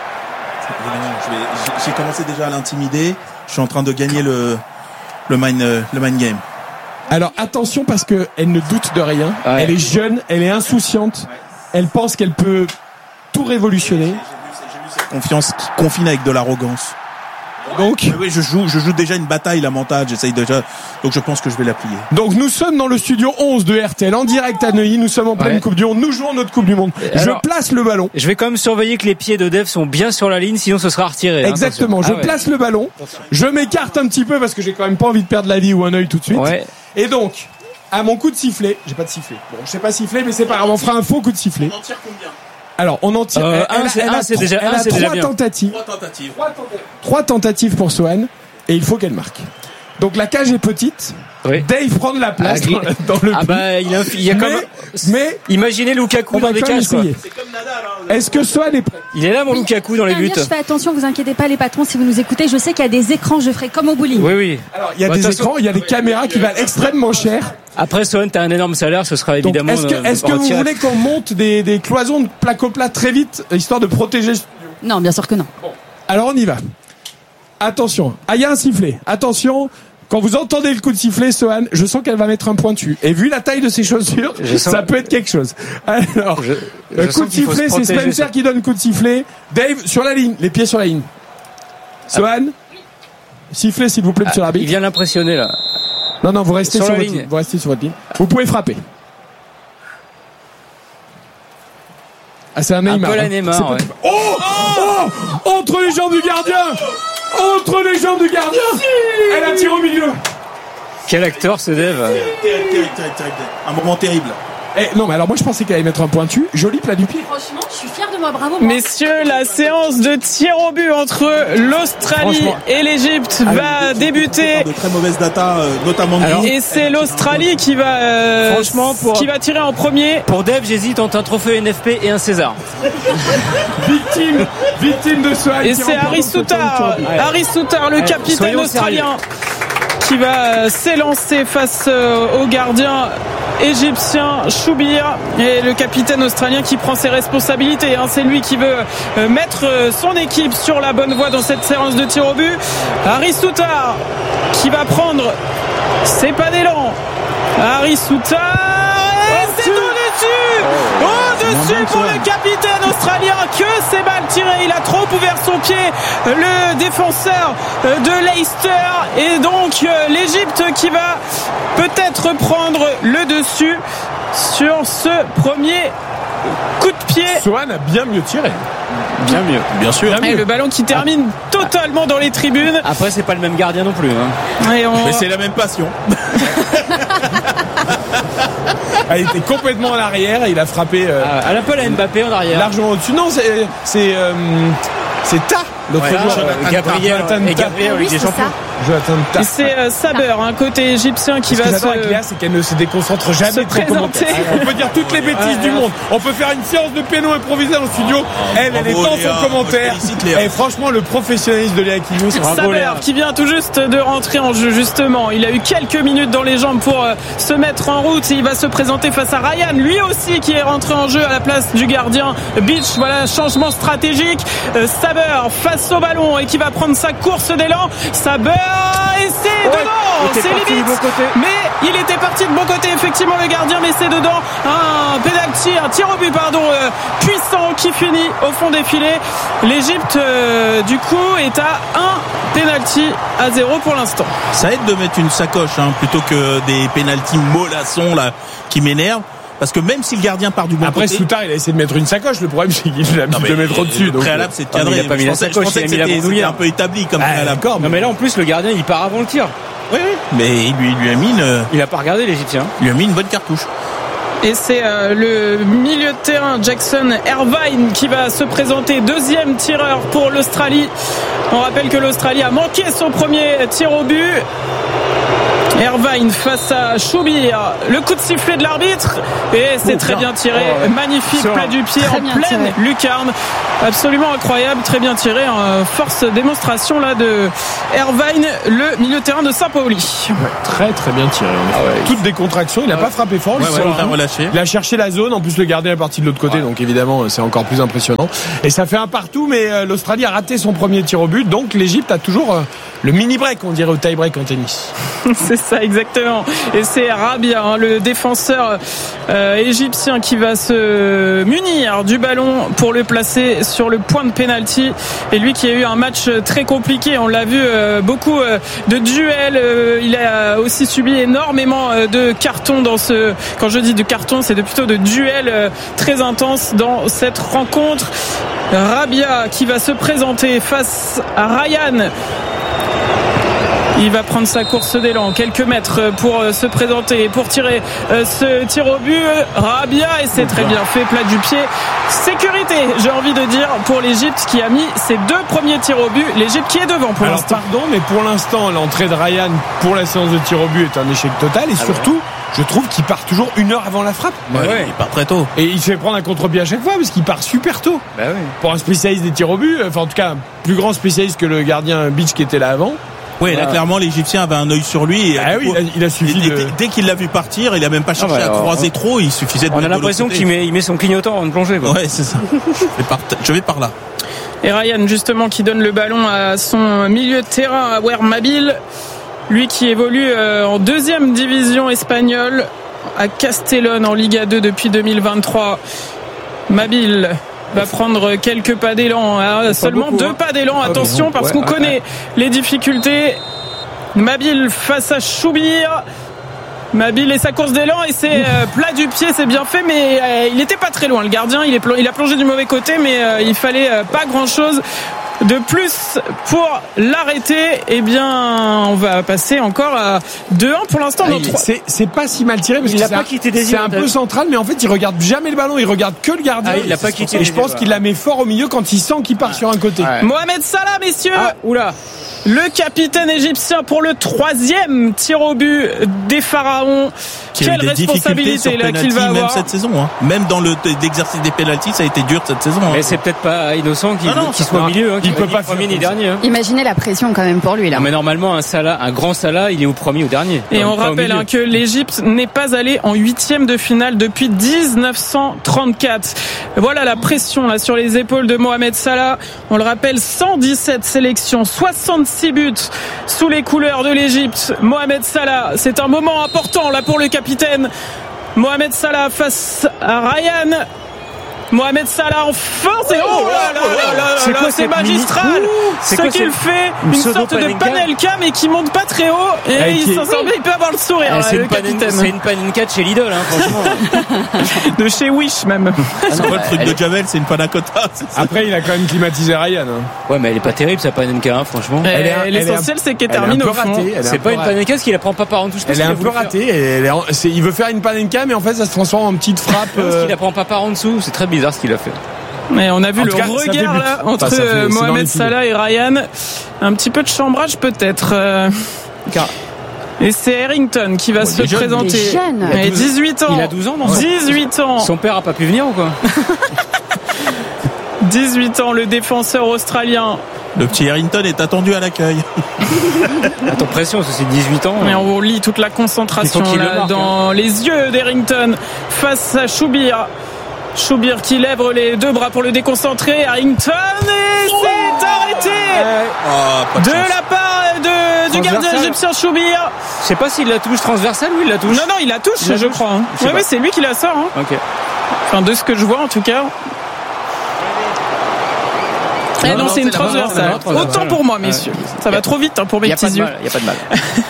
Je vais, j'ai commencé déjà à l'intimider. Je suis en train de gagner le le mind le mind game. Alors attention parce que elle ne doute de rien. Ouais. Elle est jeune, elle est insouciante. Elle pense qu'elle peut tout révolutionner. J'ai vu, j'ai vu cette confiance qui confine avec de l'arrogance. Donc, oui, je joue, je joue déjà une bataille la mentale. J'essaye déjà. Donc, je pense que je vais la plier. Donc, nous sommes dans le studio onze de R T L en direct à Neuilly. Nous sommes en pleine ouais. Coupe du Monde. Nous jouons notre Coupe du Monde. Alors, je place le ballon. Je vais quand même surveiller que les pieds de Dev sont bien sur la ligne, sinon ce sera retiré. Exactement. Hein, je ah ouais. place le ballon. Je m'écarte un petit peu parce que j'ai quand même pas envie de perdre la vie ou un œil tout de suite. Ouais. Et donc, à mon coup de sifflet, j'ai pas de sifflet. Bon, je sais pas siffler, mais c'est pas grave. On fera un faux coup de sifflet. On en tire combien? Alors, on en tire. Euh, elle, un, elle, c'est, elle un, a, c'est déjà, elle un, a c'est trois déjà bien. tentatives. Trois tentatives. Trois tentatives. Trois tentatives pour Sohan. Et il faut qu'elle marque. Donc la cage est petite. Oui. Dave prend de la place ah, dans, dans le. Ah bah il, a, il y a comme. Mais, mais imaginez Lukaku on dans va des quand même cages. Quoi. C'est comme Nadal. Hein. Est-ce que Sohan est prêt? Il est là, mon oui. Lukaku dans les buts. Je fais attention, vous inquiétez pas, les patrons, si vous nous écoutez. Je sais qu'il y a des écrans, je ferai comme au bowling. Oui, oui. Alors il y a bah, des écrans, il y a des caméras qui valent extrêmement cher. Après, Sohan, t'as un énorme salaire, ce sera évidemment. Donc, est-ce que, est-ce que vous voulez qu'on monte des, des cloisons de plaque au plat très vite, histoire de protéger? Non, bien sûr que non. Bon. Alors on y va. Attention. Ah, il y a un sifflet. Attention. Quand vous entendez le coup de sifflet, Sohan, je sens qu'elle va mettre un point dessus. Et vu la taille de ses chaussures, ça sens... peut être quelque chose. Alors, je, je le coup de sifflet, c'est Spencer ça. qui donne coup de sifflet. Dave, sur la ligne, les pieds sur la ligne. Sohan, ah. sifflet s'il vous plaît, monsieur l'arbitre. Il vient l'impressionner là. Non, non, vous restez sur, sur votre ligne. ligne. Vous restez sur votre ligne. Vous pouvez frapper. Ah, c'est un Neymar. Un peu la hein. Neymar, ouais. Oh, oh, oh entre les jambes du gardien. Entre les jambes du gardien. Elle a tiré au milieu. Quel acteur ce Dev. Terrible, terrible, terrible, terrible. Un moment terrible. Eh, non, mais alors moi je pensais qu'elle allait mettre un pointu. Joli plat du pied. Franchement, je suis fier de moi, bravo. Moi. Messieurs, la séance de tir au but entre l'Australie et l'Égypte va débuter. De très mauvaise data, euh, notamment de alors, et c'est l'Australie qui va, euh, franchement, pour, qui va tirer en premier. Pour Dev, j'hésite entre un trophée N F P et un César. victime, victime de Sohan. Et c'est Harry Souttar, Harry Souttar, le ouais, capitaine australien, sérieux. qui va s'élancer face au gardien égyptien Choubir, et le capitaine australien qui prend ses responsabilités. Hein. C'est lui qui veut mettre son équipe sur la bonne voie dans cette séance de tir au but. Harry Souttar qui va prendre ses pas d'élan. Harry Souttar, et c'est au-dessus, au-dessus pour le capitaine australien. Que c'est mal tiré, il a trop ouvert son pied, le défenseur de Leicester, et donc l'Égypte qui va peut-être prendre le dessus sur ce premier coup de pied. Sohan a bien mieux tiré. Bien mieux, bien sûr. Bien et mieux. Le ballon qui termine ah. totalement dans les tribunes. Après, c'est pas le même gardien non plus. Hein. Et on... Mais c'est la même passion. Ah, il était complètement à l'arrière et il a frappé. Euh, ah, à la peu la Mbappé en arrière. Largement au-dessus. Non, c'est c'est euh, c'est Ta. L'autre ouais, joueur. euh, Gabriel, et Gabriel, oui, des champions. Jonathan Tah. Et c'est euh, Saber, un côté égyptien qui Ce va que se. j'adore avec Léa, c'est qu'elle ne se déconcentre jamais trop commentaire. On peut dire toutes les bêtises du monde. On peut faire une séance de piano improvisée dans le studio. Elle, elle est dans son commentaire. Et franchement, le professionnalisme de Léa Quignou, c'est bravo Saber Léa. qui vient tout juste de rentrer en jeu, justement. Il a eu quelques minutes dans les jambes pour euh, se mettre en route et il va se présenter face à Ryan, lui aussi qui est rentré en jeu à la place du gardien Beach. Voilà, changement stratégique. Euh, Saber face au ballon et qui va prendre sa course d'élan. Saber et c'est Ouais, dedans. il était C'est parti limite. du bon côté. Mais il était parti de bon côté, effectivement, le gardien, mais c'est dedans. Un penalty, un tir au but, pardon, euh, puissant qui finit au fond des filets. L'Égypte, euh, du coup, est à un penalty à zéro pour l'instant. Ça aide de mettre une sacoche hein, plutôt que des pénaltys mollassons là qui m'énervent. Parce que même si le gardien part du bon Après, côté. Soutard, il a essayé de mettre une sacoche. Le problème, c'est qu'il a mis de mettre au-dessus. Le donc, préalable, c'est de Ah, mais cadrer. il a pas mis je la pensais, je sacoche, pensais il a que mis la c'était, bandoulière. c'était un peu établi comme Ah, préalable. d'accord. Non mais là en plus le gardien il part avant le tir. Oui, oui. Mais il lui, il lui a mis une, Il a pas regardé l'Égyptien. il lui a mis une bonne cartouche. Et c'est euh, le milieu de terrain Jackson Irvine qui va se présenter deuxième tireur pour l'Australie. On rappelle que l'Australie a manqué son premier tir au but. Irvine face à Choubir, le coup de sifflet de l'arbitre et c'est Oh, très bien. bien tiré, Oh, ouais. magnifique Sur- plat du pied Très en bien pleine tiré. lucarne, absolument incroyable, très bien tiré, hein. Force démonstration là de Irvine, le milieu de terrain de Saint-Pauli. Ouais, très très bien tiré. Ah ouais. Toute décontraction, il n'a pas frappé fort. Ouais, le ouais, soir. il a relâché. Il a cherché la zone. En plus, le gardien est parti de l'autre côté, donc évidemment, c'est encore plus impressionnant. Et ça fait un partout, mais euh, l'Australie a raté son premier tir au but, donc l'Égypte a toujours euh, le mini break, on dirait au tie break en tennis. C'est ça exactement. Et c'est Rabia, hein, le défenseur euh, égyptien, qui va se munir du ballon pour le placer sur le point de pénalty. Et lui qui a eu un match très compliqué, on l'a vu, euh, beaucoup euh, de duels. Euh, il a aussi subi énormément euh, de cartons dans ce. Quand je dis de cartons, c'est de, plutôt de duels euh, très intenses dans cette rencontre. Rabia qui va se présenter face à Ryan. Il va prendre sa course d'élan, quelques mètres pour se présenter, pour tirer ce tir au but. Rabia, et c'est très bien fait, plat du pied. Sécurité, j'ai envie de dire, pour l'Égypte qui a mis ses deux premiers tirs au but. L'Égypte qui est devant pour Alors l'instant. pardon, mais pour l'instant, l'entrée de Ryan pour la séance de tir au but est un échec total. Et surtout, je trouve qu'il part toujours une heure avant la frappe. Ouais, ouais. Il part très tôt. Et il se fait prendre un contre-pied à chaque fois parce qu'il part super tôt. Bah oui. Pour un spécialiste des tirs au but, enfin en tout cas un plus grand spécialiste que le gardien Beach qui était là avant. Oui, là clairement l'Égyptien avait un œil sur lui. Et, Ah oui, il a, il a suffi et- et- de... dès qu'il l'a vu partir, il a même pas cherché Ah bah, à alors, croiser on- trop. Il suffisait de On a mettre de l'impression l'autre qu'il côté. met, il met son clignotant avant de plonger. Quoi. Ouais, c'est ça. je, vais par, je vais par là. Et Ryan, justement, qui donne le ballon à son milieu de terrain, à Wer Mabil. Lui qui évolue euh, en deuxième division espagnole à Castellón en Liga deux depuis deux mille vingt-trois. Mabil va prendre quelques pas d'élan, hein, seulement beaucoup, deux hein. pas d'élan, Ah, attention, mais bon, parce ouais, qu'on ouais, connaît ouais. les difficultés. Mabil face à Choubir. Mabil et sa course d'élan, et c'est euh, plat du pied, c'est bien fait, mais euh, il n'était pas très loin. Le gardien, il, est pl- il a plongé du mauvais côté, mais euh, il fallait euh, pas grand-chose de plus pour l'arrêter. Eh bien, on va passer encore à deux un pour l'instant. Ah, dans il- trois- c'est, c'est pas si mal tiré parce Il que l'a c'est pas un, quitté des c'est yeux, un t'as peu vu. central, mais en fait il regarde jamais le ballon, il regarde que le gardien. Ah, il l'a pas quitté Et les je yeux, pense voilà. qu'il la met fort au milieu quand il sent qu'il part sur un côté. Ouais. Mohamed Salah, messieurs. Ah, oula. Le capitaine égyptien pour le troisième tir au but des Pharaons. Qui a eu Quelle des difficultés responsabilité sur là penalty qu'il va même avoir. cette saison. Hein. Même dans le l'exercice des penalties, ça a été dur cette saison. Hein. Mais c'est peut-être pas innocent qu'il, Non, non, qu'il ça- soit au non, milieu. Hein, il qu'il peut ni pas premier faire ni comme ça. dernier. Hein. Imaginez la pression quand même pour lui là. Non, mais normalement un Salah, un grand Salah, il est au premier ou au dernier. Et Non, on pas au rappelle milieu. hein, que l'Égypte n'est pas allée en huitième de finale depuis dix-neuf cent trente-quatre. Voilà la pression là sur les épaules de Mohamed Salah. On le rappelle, cent dix-sept sélections, soixante-six buts sous les couleurs de l'Égypte. Mohamed Salah, c'est un moment important là pour le capitaine. Mohamed Salah face à Ryan. Mohamed Salah enfin, c'est oh là là là là C'est là, quoi c'est cette magistral. mini- Ouh, c'est Ce quoi qu'il cette- fait, une une sorte de pseudo-panenka panelka mais qui monte pas très haut et Ah, il qui- s'en sort bien, il peut avoir le sourire Ah, là, c'est, le une panenka, capitaine c'est une panenka de chez Lidl, hein, franchement. de chez Wish même. C'est quoi le truc de Javel, c'est une panna cotta. c'est ça. Après il a quand même climatisé Ryan. Hein. Ouais, mais elle est pas terrible sa panenka, hein, franchement. Et Elle est un- elle est l'essentiel un- c'est qu'elle elle est un termine peu au fond. ratée, elle est C'est un pas peu une ratée. panenka, parce qu'il la prend pas par en tout. Je sais pas Elle est ce un qu'il a peu voulu faire. ratée. et elle est en- c'est- il veut faire une panenka, mais en fait ça se transforme en petite frappe. Parce euh, qu'il la prend pas par en dessous, c'est très bizarre ce qu'il a fait. Mais on a vu En le tout cas, ça regard fait but. là entre Enfin, ça fait- euh, c'est dans Mohamed les filets. Salah et Ryan. Un petit peu de chambrage peut-être. euh, Car Et c'est Harrington qui va Oh, se il est jeune. présenter. Il est jeune. Il a dix-huit ans. Il a douze ans, non? dix-huit ans. Son père a pas pu venir ou quoi? dix-huit ans, le défenseur australien. Le petit Harrington est attendu à l'accueil. Attends, pression, c'est dix-huit ans. Et on lit toute la concentration Il faut qu'il là, le marque, dans hein. les yeux d'Harrington face à Choubir. Choubir qui lèvre les deux bras pour le déconcentrer. Harrington et c'est arrêté Ah, pas de de chance. la part de, du gardien Transversal. égyptien Choubir. Je sais pas s'il la touche transversale ou il la touche. Non, non, il la touche, Il la je touche crois. Hein. Je sais Oui, pas. oui, c'est lui qui la sort. Hein. Ok. Enfin, de ce que je vois en tout cas. Eh non, non, c'est une c'est la bonne, c'est la transversale. bonne transversale. Autant pour moi, messieurs. Ça va trop vite hein, pour mes Il y a pas petits de yeux. mal. Il y a pas de mal.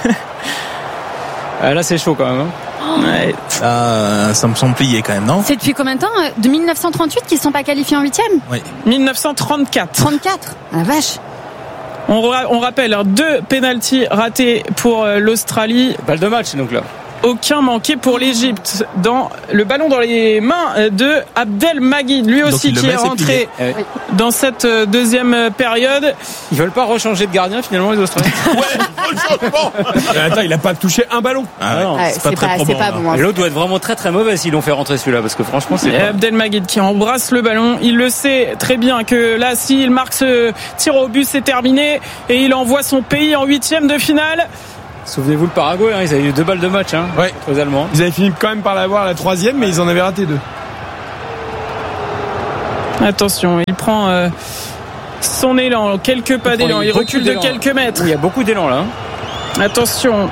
Euh, Là, c'est chaud quand même. Hein. Ouais. Ah, ça me semble plié quand même, non? C'est depuis combien de temps euh, De mille neuf cent trente-huit qu'ils ne sont pas qualifiés en huitième Oui. mille neuf cent trente-quatre. trente-quatre. Ah la vache. On, ra- on rappelle hein, deux pénaltys ratés pour euh, l'Australie. Balle de match donc là. Aucun manqué pour l'Égypte. Dans le ballon dans les mains de Abdel Magid, lui Donc, aussi il le qui met, est c'est rentré plié. Ouais. dans cette euh, deuxième période. Ils veulent pas rechanger de gardien finalement les Australiens. Mais attends, il a pas touché un ballon. Ah ouais, non, Ouais, c'est pas c'est très pas, c'est probant. pas là. bon. hein. Et l'autre doit être vraiment très très mauvais s'ils l'ont fait rentrer celui-là parce que franchement c'est Et pas... Abdel Magid qui embrasse le ballon. Il le sait très bien que là, s'il marque ce tir au but, c'est terminé. Et il envoie son pays en huitième de finale. Souvenez-vous le Paraguay, hein, ils avaient eu deux balles de match hein, Ouais. aux Allemands. Ils avaient fini quand même par l'avoir la troisième, mais ils en avaient raté deux. Attention, il prend euh, son élan, quelques pas d'élan. Il beaucoup recule de d'élan. quelques mètres. Il y a beaucoup d'élan là. Hein. Attention.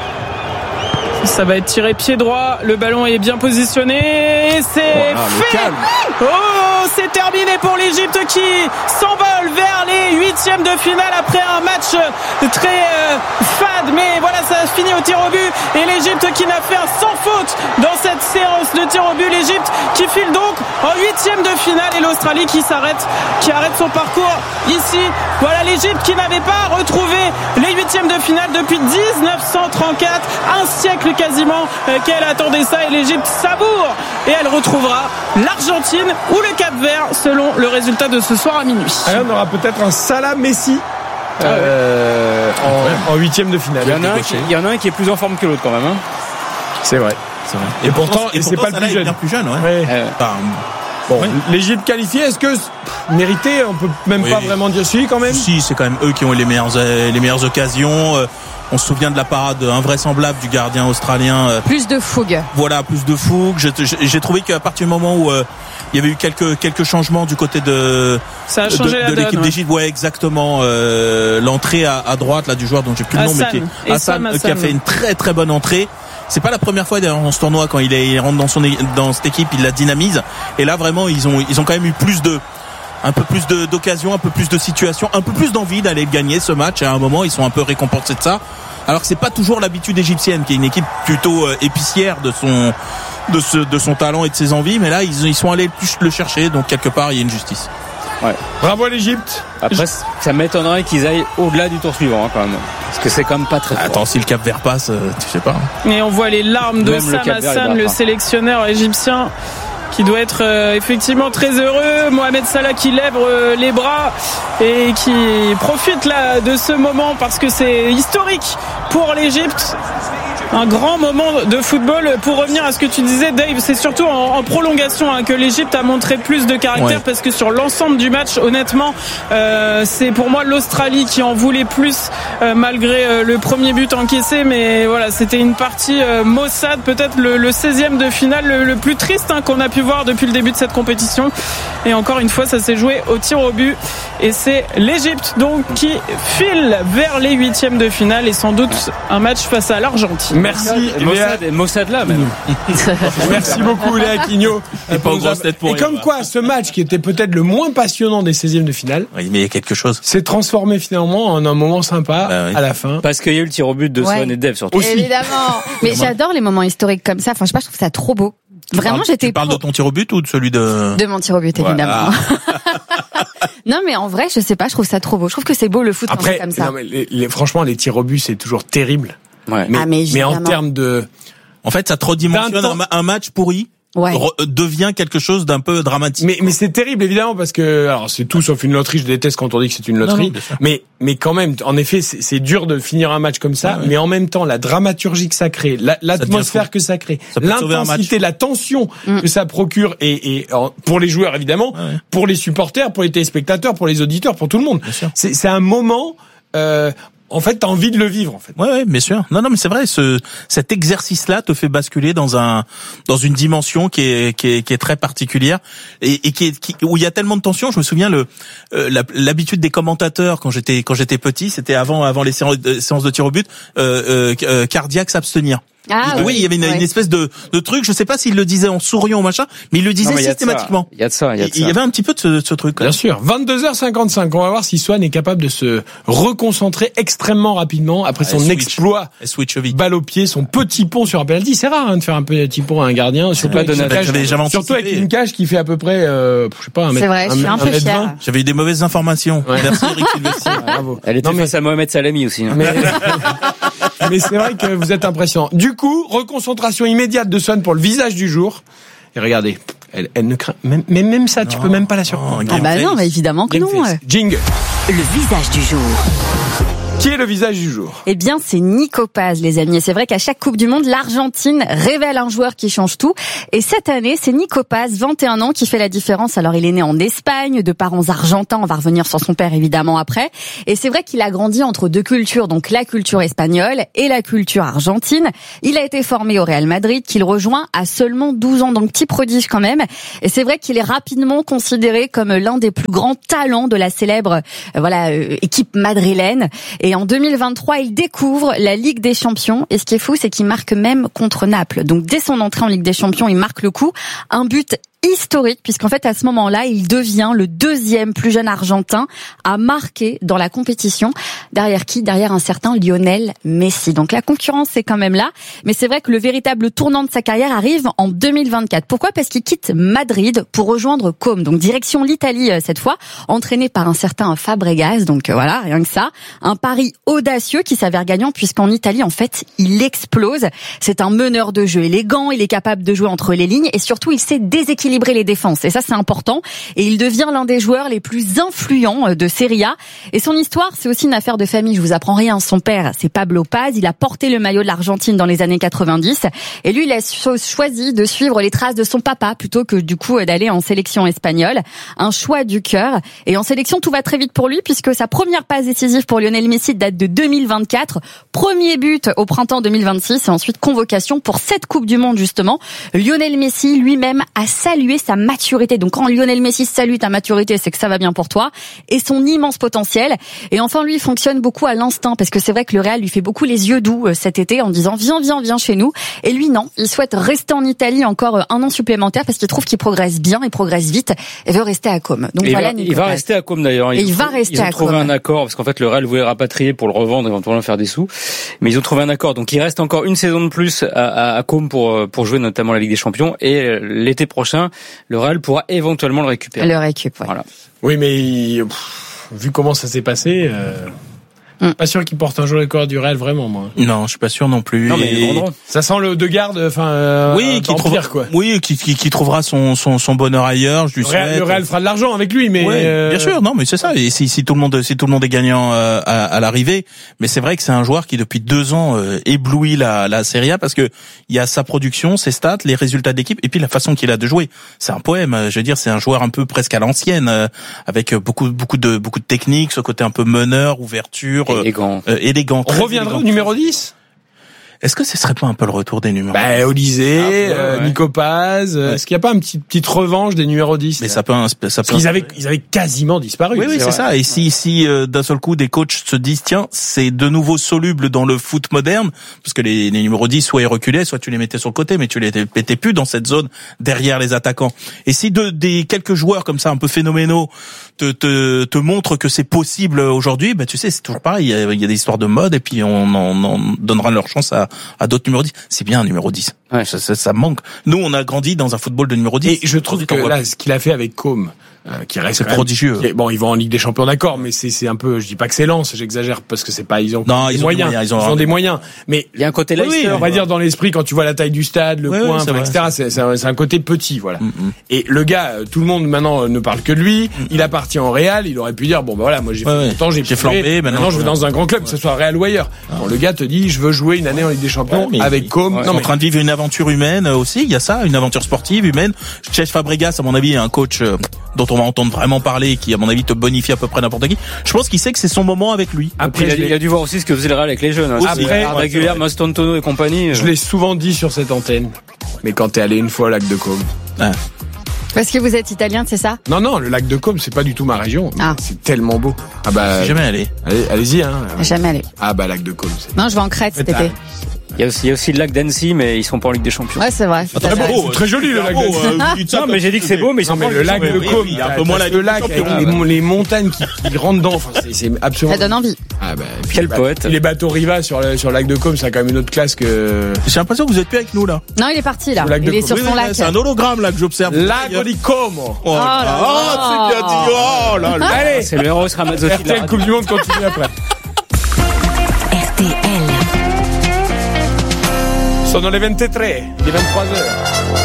Ça va être tiré pied droit. Le ballon est bien positionné. C'est Voilà, le fait. calme. Oh, c'est terminé pour l'Égypte qui s'envole vers les huitièmes de finale après un match très euh, fade. Mais voilà, ça a fini au tir au but. Et l'Égypte qui n'a fait un sans faute dans cette séance de tir au but. L'Égypte qui file donc en huitième de finale et l'Australie qui s'arrête, qui arrête son parcours ici. Voilà l'Égypte qui n'avait pas retrouvé les huitièmes de finale depuis dix-neuf cent trente-quatre, un siècle quasiment euh, qu'elle attendait ça et l'Égypte savoure et elle retrouvera l'Argentine ou le Cap-Vert selon le résultat de ce soir à minuit. Alors, on aura peut-être un Salah Messi euh, en, en huitième de finale. Il y en a un qui, il y en a un qui est plus en forme que l'autre quand même. Hein. C'est vrai. C'est vrai. Et pourtant, et c'est pourtant, pas le Salah plus est jeune. bien plus jeune, ouais. Ouais. Euh, Enfin, Bon, Ouais. l'Égypte qualifiée, est-ce que c'est mérité? On peut même Oui. pas vraiment dire si quand même. si, c'est quand même eux qui ont eu les meilleures, euh, les meilleures occasions. Euh, On se souvient de la parade invraisemblable du gardien australien. euh, Plus de fougue. Voilà, plus de fougue. Je- je- J'ai trouvé qu'à partir du moment où euh, il y avait eu quelques quelques changements du côté de Ça a de, changé de la donne, l'équipe ouais. d'Égypte, ouais, exactement. Euh, L'entrée à, à droite là du joueur dont j'ai plus le nom, mais Hassan. qui est Essam Hassan, euh, qui Hassan. a fait une très très bonne entrée. C'est pas la première fois d'ailleurs dans ce tournoi quand il, est, il rentre dans son é- dans cette équipe, il la dynamise. Et là vraiment ils ont ils ont quand même eu plus de un peu plus de- d'occasions, un peu plus de situations, un peu plus d'envie d'aller gagner ce match. À un moment, ils sont un peu récompensés de ça. Alors que c'est pas toujours l'habitude égyptienne, qui est une équipe plutôt euh, épicière de son de ce de son talent et de ses envies. Mais là, ils ils sont allés plus le chercher. Donc quelque part, il y a une justice. Ouais. Bravo à l'Égypte. Après, ça m'étonnerait qu'ils aillent au-delà du tour suivant hein, quand même. Parce que c'est quand même pas très fort. Attends, si le Cap Vert passe, euh, tu sais pas. Et on voit les larmes de Même le Sam Cap-Vert, il Hassan, va le pas. sélectionneur égyptien, qui doit être euh, effectivement très heureux. Mohamed Salah qui lève euh, les bras et qui profite là de ce moment parce que c'est historique pour l'Égypte. Un grand moment de football. Pour revenir à ce que tu disais, Dave, c'est surtout en, en prolongation hein, que l'Égypte a montré plus de caractère Ouais. parce que sur l'ensemble du match, honnêtement, euh, c'est pour moi l'Australie qui en voulait plus euh, malgré euh, le premier but encaissé. Mais voilà, c'était une partie euh, maussade, peut-être le, le seizième de finale le, le plus triste hein, qu'on a pu voir depuis le début de cette compétition. Et encore une fois, ça s'est joué au tir au but. Et c'est l'Égypte donc qui file vers les huitièmes de finale et sans doute un match face à l'Argentine. Merci Et Léa. Mossad, et Mossad là même. Merci beaucoup Léa Quignot. Et pas aux grosses têtes pour Et rien, comme va. quoi, ce match qui était peut-être le moins passionnant des seizièmes de finale Oui, mais il y a quelque chose. s'est transformé finalement en un moment sympa Bah oui. à la fin. Parce qu'il y a eu le tir au but de Ouais. Swan et Dev surtout. Évidemment. Mais j'adore les moments historiques comme ça. Enfin, je sais pas, je trouve ça trop beau. Vraiment, Tu j'étais Tu parles de ton tir au but ou de celui de... de mon tir au but, Voilà. évidemment. Non, mais en vrai, je sais pas, je trouve ça trop beau. Je trouve que c'est beau le foot quand Après, c'est comme ça. non, mais les- les- franchement, les tirs au but, c'est toujours terrible. Ouais. Mais, Ah, mais mais en évidemment. termes de, En fait, ça te redimensionne D'un temps- un, ma- un match pourri Ouais. re- devient quelque chose d'un peu dramatique. Mais, mais c'est terrible, évidemment, parce que, alors, c'est tout sauf une loterie. Je déteste quand on dit que c'est une loterie. Non, non, bien sûr. mais, mais quand même, en effet, c'est, c'est dur de finir un match comme ça. Ah ouais. Mais en même temps, la dramaturgie que ça crée, la, l'atmosphère que ça crée, Ça peut sauver un l'intensité, match. la tension mm. que ça procure, et, et en- pour les joueurs, évidemment, Ah ouais. pour les supporters, pour les téléspectateurs, pour les auditeurs, pour tout le monde. C'est, c'est un moment, euh, en fait, t'as envie de le vivre, en fait. Ouais, ouais, bien sûr. Non, non, mais c'est vrai. Ce, cet exercice-là te fait basculer dans un, dans une dimension qui est, qui est, qui est très particulière et, et qui est, qui, où il y a tellement de tension. Je me souviens le, euh, la, l'habitude des commentateurs quand j'étais, quand j'étais petit, c'était avant, avant les séances, euh, séances de tir au but, euh, euh, euh, cardiaque s'abstenir. Ah, oui, oui, il y avait une, ouais. une espèce de, de truc. Je sais pas s'il le disait en souriant ou machin, mais il le disait Non, mais il y a de ça. systématiquement. Il y a de ça, il y a de Il y ça. avait un petit peu de ce, ce truc. Bien sûr. vingt-deux heures cinquante-cinq. On va voir si Swan est capable de se reconcentrer extrêmement rapidement après Ah, son switch. exploit. Switch vite. Balle au pied, son petit pont sur un penalty. C'est rare, hein, de faire un petit pont à un gardien. Surtout pas avec, une Donat. cage, J'avais jamais surtout avec anticipé. une cage qui fait à peu près, euh, je sais pas, un mètre. C'est vrai, je suis un peu mètre fière. vingt. J'avais eu des mauvaises informations. Ouais. Merci Eric Silvestri. Bravo. Elle était Non, mais- face à Mohamed Salami aussi. Hein. Mais, mais c'est vrai que vous êtes impressionnant. Du coup, reconcentration immédiate de Swan pour le visage du jour. Et regardez, elle, elle ne craint même, mais même ça, tu peux même pas la surprendre. Non, Ah bah non, mais évidemment que non. Gameface. Jingle. Le visage du jour. Qui est le visage du jour? Eh bien, c'est Nico Paz, les amis. Et c'est vrai qu'à chaque Coupe du Monde, l'Argentine révèle un joueur qui change tout. Et cette année, c'est Nico Paz, vingt et un ans, qui fait la différence. Alors, il est né en Espagne, de parents argentins. On va revenir sur son père, évidemment, après. Et c'est vrai qu'il a grandi entre deux cultures, donc la culture espagnole et la culture argentine. Il a été formé au Real Madrid, qu'il rejoint à seulement douze ans. Donc, petit prodige quand même. Et c'est vrai qu'il est rapidement considéré comme l'un des plus grands talents de la célèbre, euh, voilà, euh, équipe madrilène. Et en deux mille vingt-trois, il découvre la Ligue des Champions. Et ce qui est fou, c'est qu'il marque même contre Naples. Donc dès son entrée en Ligue des Champions, il marque le coup. Un but historique, puisqu'en fait, à ce moment-là, il devient le deuxième plus jeune Argentin à marquer dans la compétition. Derrière qui? Derrière un certain Lionel Messi. Donc la concurrence, c'est quand même là. Mais c'est vrai que le véritable tournant de sa carrière arrive en deux mille vingt-quatre. Pourquoi? Parce qu'il quitte Madrid pour rejoindre Côme. Donc direction l'Italie cette fois, entraîné par un certain Fabregas. Donc voilà, rien que ça. Un pari audacieux qui s'avère gagnant, puisqu'en Italie, en fait, il explose. C'est un meneur de jeu élégant, il est capable de jouer entre les lignes et surtout, il sait déséquilibrer les défenses. Et ça, c'est important. Et il devient l'un des joueurs les plus influents de Serie A. Et son histoire, c'est aussi une affaire de famille. Je vous apprends rien. Son père, c'est Pablo Paz. Il a porté le maillot de l'Argentine dans les années quatre-vingt-dix. Et lui, il a choisi de suivre les traces de son papa plutôt que du coup d'aller en sélection espagnole. Un choix du cœur. Et en sélection, tout va très vite pour lui puisque sa première passe décisive pour Lionel Messi date de deux mille vingt-quatre. Premier but au printemps deux mille vingt-six et ensuite convocation pour cette Coupe du Monde justement. Lionel Messi lui-même a salué sa maturité. Donc quand Lionel Messi salue ta maturité, c'est que ça va bien pour toi. Et son immense potentiel. Et enfin, lui, il fonctionne beaucoup à l'instinct parce que c'est vrai que le Real lui fait beaucoup les yeux doux cet été en disant viens, viens, viens chez nous. Et lui, non. Il souhaite rester en Italie encore un an supplémentaire parce qu'il trouve qu'il progresse bien, il progresse vite et veut rester à Côme. Donc Et voilà, il va, il va rester à Côme d'ailleurs. Et Ils il ont- va rester Ils ont à trouvé Côme. un accord parce qu'en fait le Real voulait le rapatrier pour le revendre éventuellement faire des sous, mais ils ont trouvé un accord. Donc il reste encore une saison de plus à, à, à Côme pour pour jouer notamment la Ligue des Champions et l'été prochain le Real pourra éventuellement le récupérer. Le récup, ouais. Voilà. Oui, mais pff, vu comment ça s'est passé, euh, Mm. pas sûr qu'il porte un jour les corps du Real, vraiment, moi. Non, je suis pas sûr non plus. Non, mais ils Et- vendront. Ça sent le de garde, enfin, euh, oui, qui empire, trouvera, quoi. oui, qui, qui, qui trouvera son, son, son bonheur ailleurs. Je lui Le Real, souhaite. le Real fera de l'argent avec lui, mais Ouais, euh, bien sûr, non, mais c'est ça. Et si, si tout le monde, si tout le monde est gagnant euh, à, à l'arrivée, mais c'est vrai que c'est un joueur qui depuis deux ans euh, éblouit la, la Serie A parce que il y a sa production, ses stats, les résultats d'équipe, et puis la façon qu'il a de jouer. C'est un poème. euh, Je veux dire, c'est un joueur un peu presque à l'ancienne, euh, avec beaucoup, beaucoup de, beaucoup de techniques, ce côté un peu meneur, ouverture, euh, Élégant. euh, élégant. on très reviendra élégant. au numéro dix. Est-ce que ce serait pas un peu le retour des numéros? Bah, Olysée, Ah, ouais, euh, ouais. Nico Paz, euh, Ouais. est-ce qu'il n'y a pas une petite, petite revanche des numéros dix? Mais là ça peut, ça peut. Parce qu'ils avaient, ils avaient quasiment disparu. Oui, oui, c'est vrai. ça. Et si, si euh, d'un seul coup des coachs se disent, tiens, c'est de nouveau soluble dans le foot moderne, parce que les, les numéros dix, soit ils reculaient, soit tu les mettais sur le côté, mais tu les mettais plus dans cette zone derrière les attaquants. Et si de, des quelques joueurs comme ça, un peu phénoménaux, te, te, te montrent que c'est possible aujourd'hui, bah tu sais, c'est toujours pareil. Il y a, il y a des histoires de mode, et puis on en on donnera leur chance à, à d'autres numéros dix. C'est bien un numéro dix. Ouais. Ça, ça, ça manque. Nous, on a grandi dans un football de numéro dix. Et je trouve que là, ce qu'il a fait avec Com, euh, qui reste c'est prodigieux. Même, bon, ils vont en Ligue des Champions, d'accord, mais c'est c'est un peu, je dis pas que c'est lent, j'exagère parce que c'est pas, ils ont non, des ils moyens, ont des moyens, ils ont, ils ont des moyens. Mais il y a un côté là, oui, on va dire dans l'esprit quand tu vois la taille du stade, le oui, coin, oui, et cetera. C'est, c'est, un, c'est un côté petit, voilà. Mm-hmm. Et le gars, tout le monde maintenant ne parle que de lui. Mm-hmm. Il appartient au Real. Il aurait pu dire bon, bah voilà, moi j'ai fait ouais, mon temps, j'ai, j'ai flambé. Maintenant, maintenant je veux dans un grand club, que ce soit Real ou ailleurs. Ah. Bon, le gars te dit je veux jouer une année en Ligue des Champions ouais, avec Com. Ouais, non, mais en train de vivre une aventure humaine aussi. Il y a ça, une aventure sportive humaine. Cesc Fabregas, à mon avis, est un coach dont on va entendre vraiment parler, qui à mon avis te bonifie à peu près n'importe qui. Je pense qu'il sait que c'est son moment avec lui. Après, il a, il a dû voir aussi ce que faisait le Real avec les jeunes. Hein. Après, régulière, Mastantuono et compagnie. Je l'ai souvent dit sur cette antenne. Mais quand t'es allé une fois au lac de Com. Ah. Parce que vous êtes italien, c'est ça? Non, non, le lac de Com, c'est pas du tout ma région. Ah. C'est tellement beau. Ah bah. Je suis jamais allé. Allez, allez-y, hein. Jamais allé. Ah bah, lac de Com. C'est... Non, je vais en Crète cet été. Il y a aussi, il y a aussi le lac d'Annecy, mais ils sont pas en Ligue des Champions. Ouais, c'est vrai. C'est très beau, c'est très joli le lac d'Annecy. Non, mais j'ai dit que c'est beau, mais ils sont pas le lac de Com. Il y a un peu moins le lac avec les montagnes qui rentrent dedans. Enfin, c'est absolument. Ça donne envie. Ah bah. Quel poète. Les bateaux Riva sur le sur le lac de Com, ça a quand même une autre classe que. J'ai l'impression que vous êtes plus avec nous là. Non, il est parti là. Il est sur son lac. C'est un hologramme là que j'observe. Lago di Como. Oh là, c'est bien dit. Oh là là. Allez, c'est le héros Ramazzotti. R T L Coupe du Monde continue après. R T L. Sono le vingt-trois, les vingt-trois heures.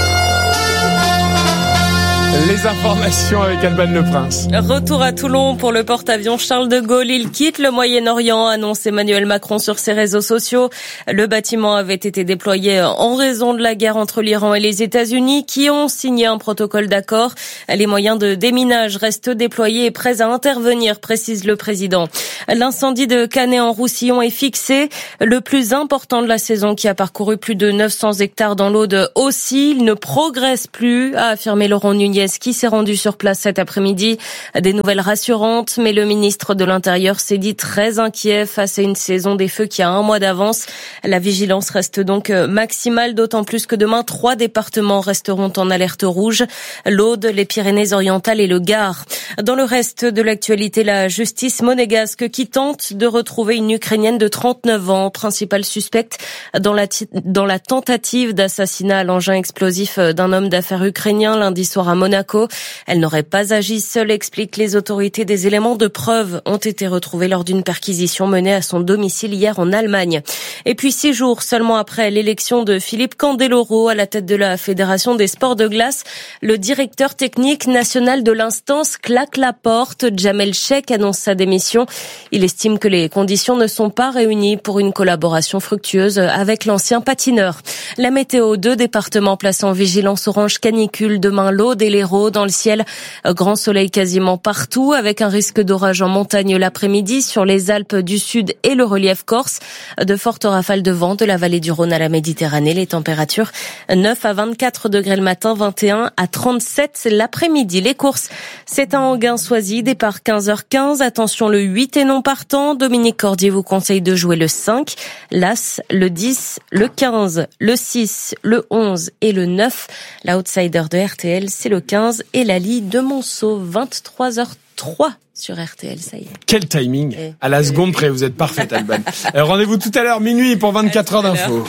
Les informations avec Alban Le Prince. Retour à Toulon pour le porte-avions Charles de Gaulle. Il quitte le Moyen-Orient, annonce Emmanuel Macron sur ses réseaux sociaux. Le bâtiment avait été déployé en raison de la guerre entre l'Iran et les États-Unis qui ont signé un protocole d'accord. Les moyens de déminage restent déployés et prêts à intervenir, précise le président. L'incendie de Canet-en-Roussillon est fixé. Le plus important de la saison qui a parcouru plus de neuf cents hectares dans l'Aude aussi. Il ne progresse plus, a affirmé Laurent Nunez, qui s'est rendu sur place cet après-midi. Des nouvelles rassurantes, mais le ministre de l'Intérieur s'est dit très inquiet face à une saison des feux qui a un mois d'avance. La vigilance reste donc maximale, d'autant plus que demain, trois départements resteront en alerte rouge. L'Aude, les Pyrénées-Orientales et le Gard. Dans le reste de l'actualité, la justice monégasque qui tente de retrouver une Ukrainienne de trente-neuf ans, principale suspecte dans la, t- dans la tentative d'assassinat à l'engin explosif d'un homme d'affaires ukrainien lundi soir à Monaco. Elle n'aurait pas agi seule, expliquent les autorités. Des éléments de preuve ont été retrouvés lors d'une perquisition menée à son domicile hier en Allemagne. Et puis six jours seulement après l'élection de Philippe Candeloro à la tête de la Fédération des sports de glace, le directeur technique national de l'instance claque la porte. Jamel Cheikh annonce sa démission. Il estime que les conditions ne sont pas réunies pour une collaboration fructueuse avec l'ancien patineur. La météo, deux départements placés en vigilance orange canicule demain, l'Aude et l'Hérault. Dans le ciel, grand soleil quasiment partout, avec un risque d'orage en montagne l'après-midi sur les Alpes du Sud et le relief corse. De fortes rafales de vent de la vallée du Rhône à la Méditerranée. Les températures neuf à vingt-quatre degrés le matin, vingt et un à trente-sept l'après-midi. Les courses, c'est un Anguin-Soisy, départ quinze heures quinze. Attention, le huit est non partant. Dominique Cordier vous conseille de jouer le cinq, l'As, le dix, le quinze, le six, le onze et le neuf. L'outsider de R T L, c'est le quinze et Lali de Monceau, vingt-trois heures trois sur R T L, ça y est. Quel timing. Et à la seconde près, vous êtes parfaite, Alban. Rendez-vous tout à l'heure, minuit, pour vingt-quatre heures d'infos.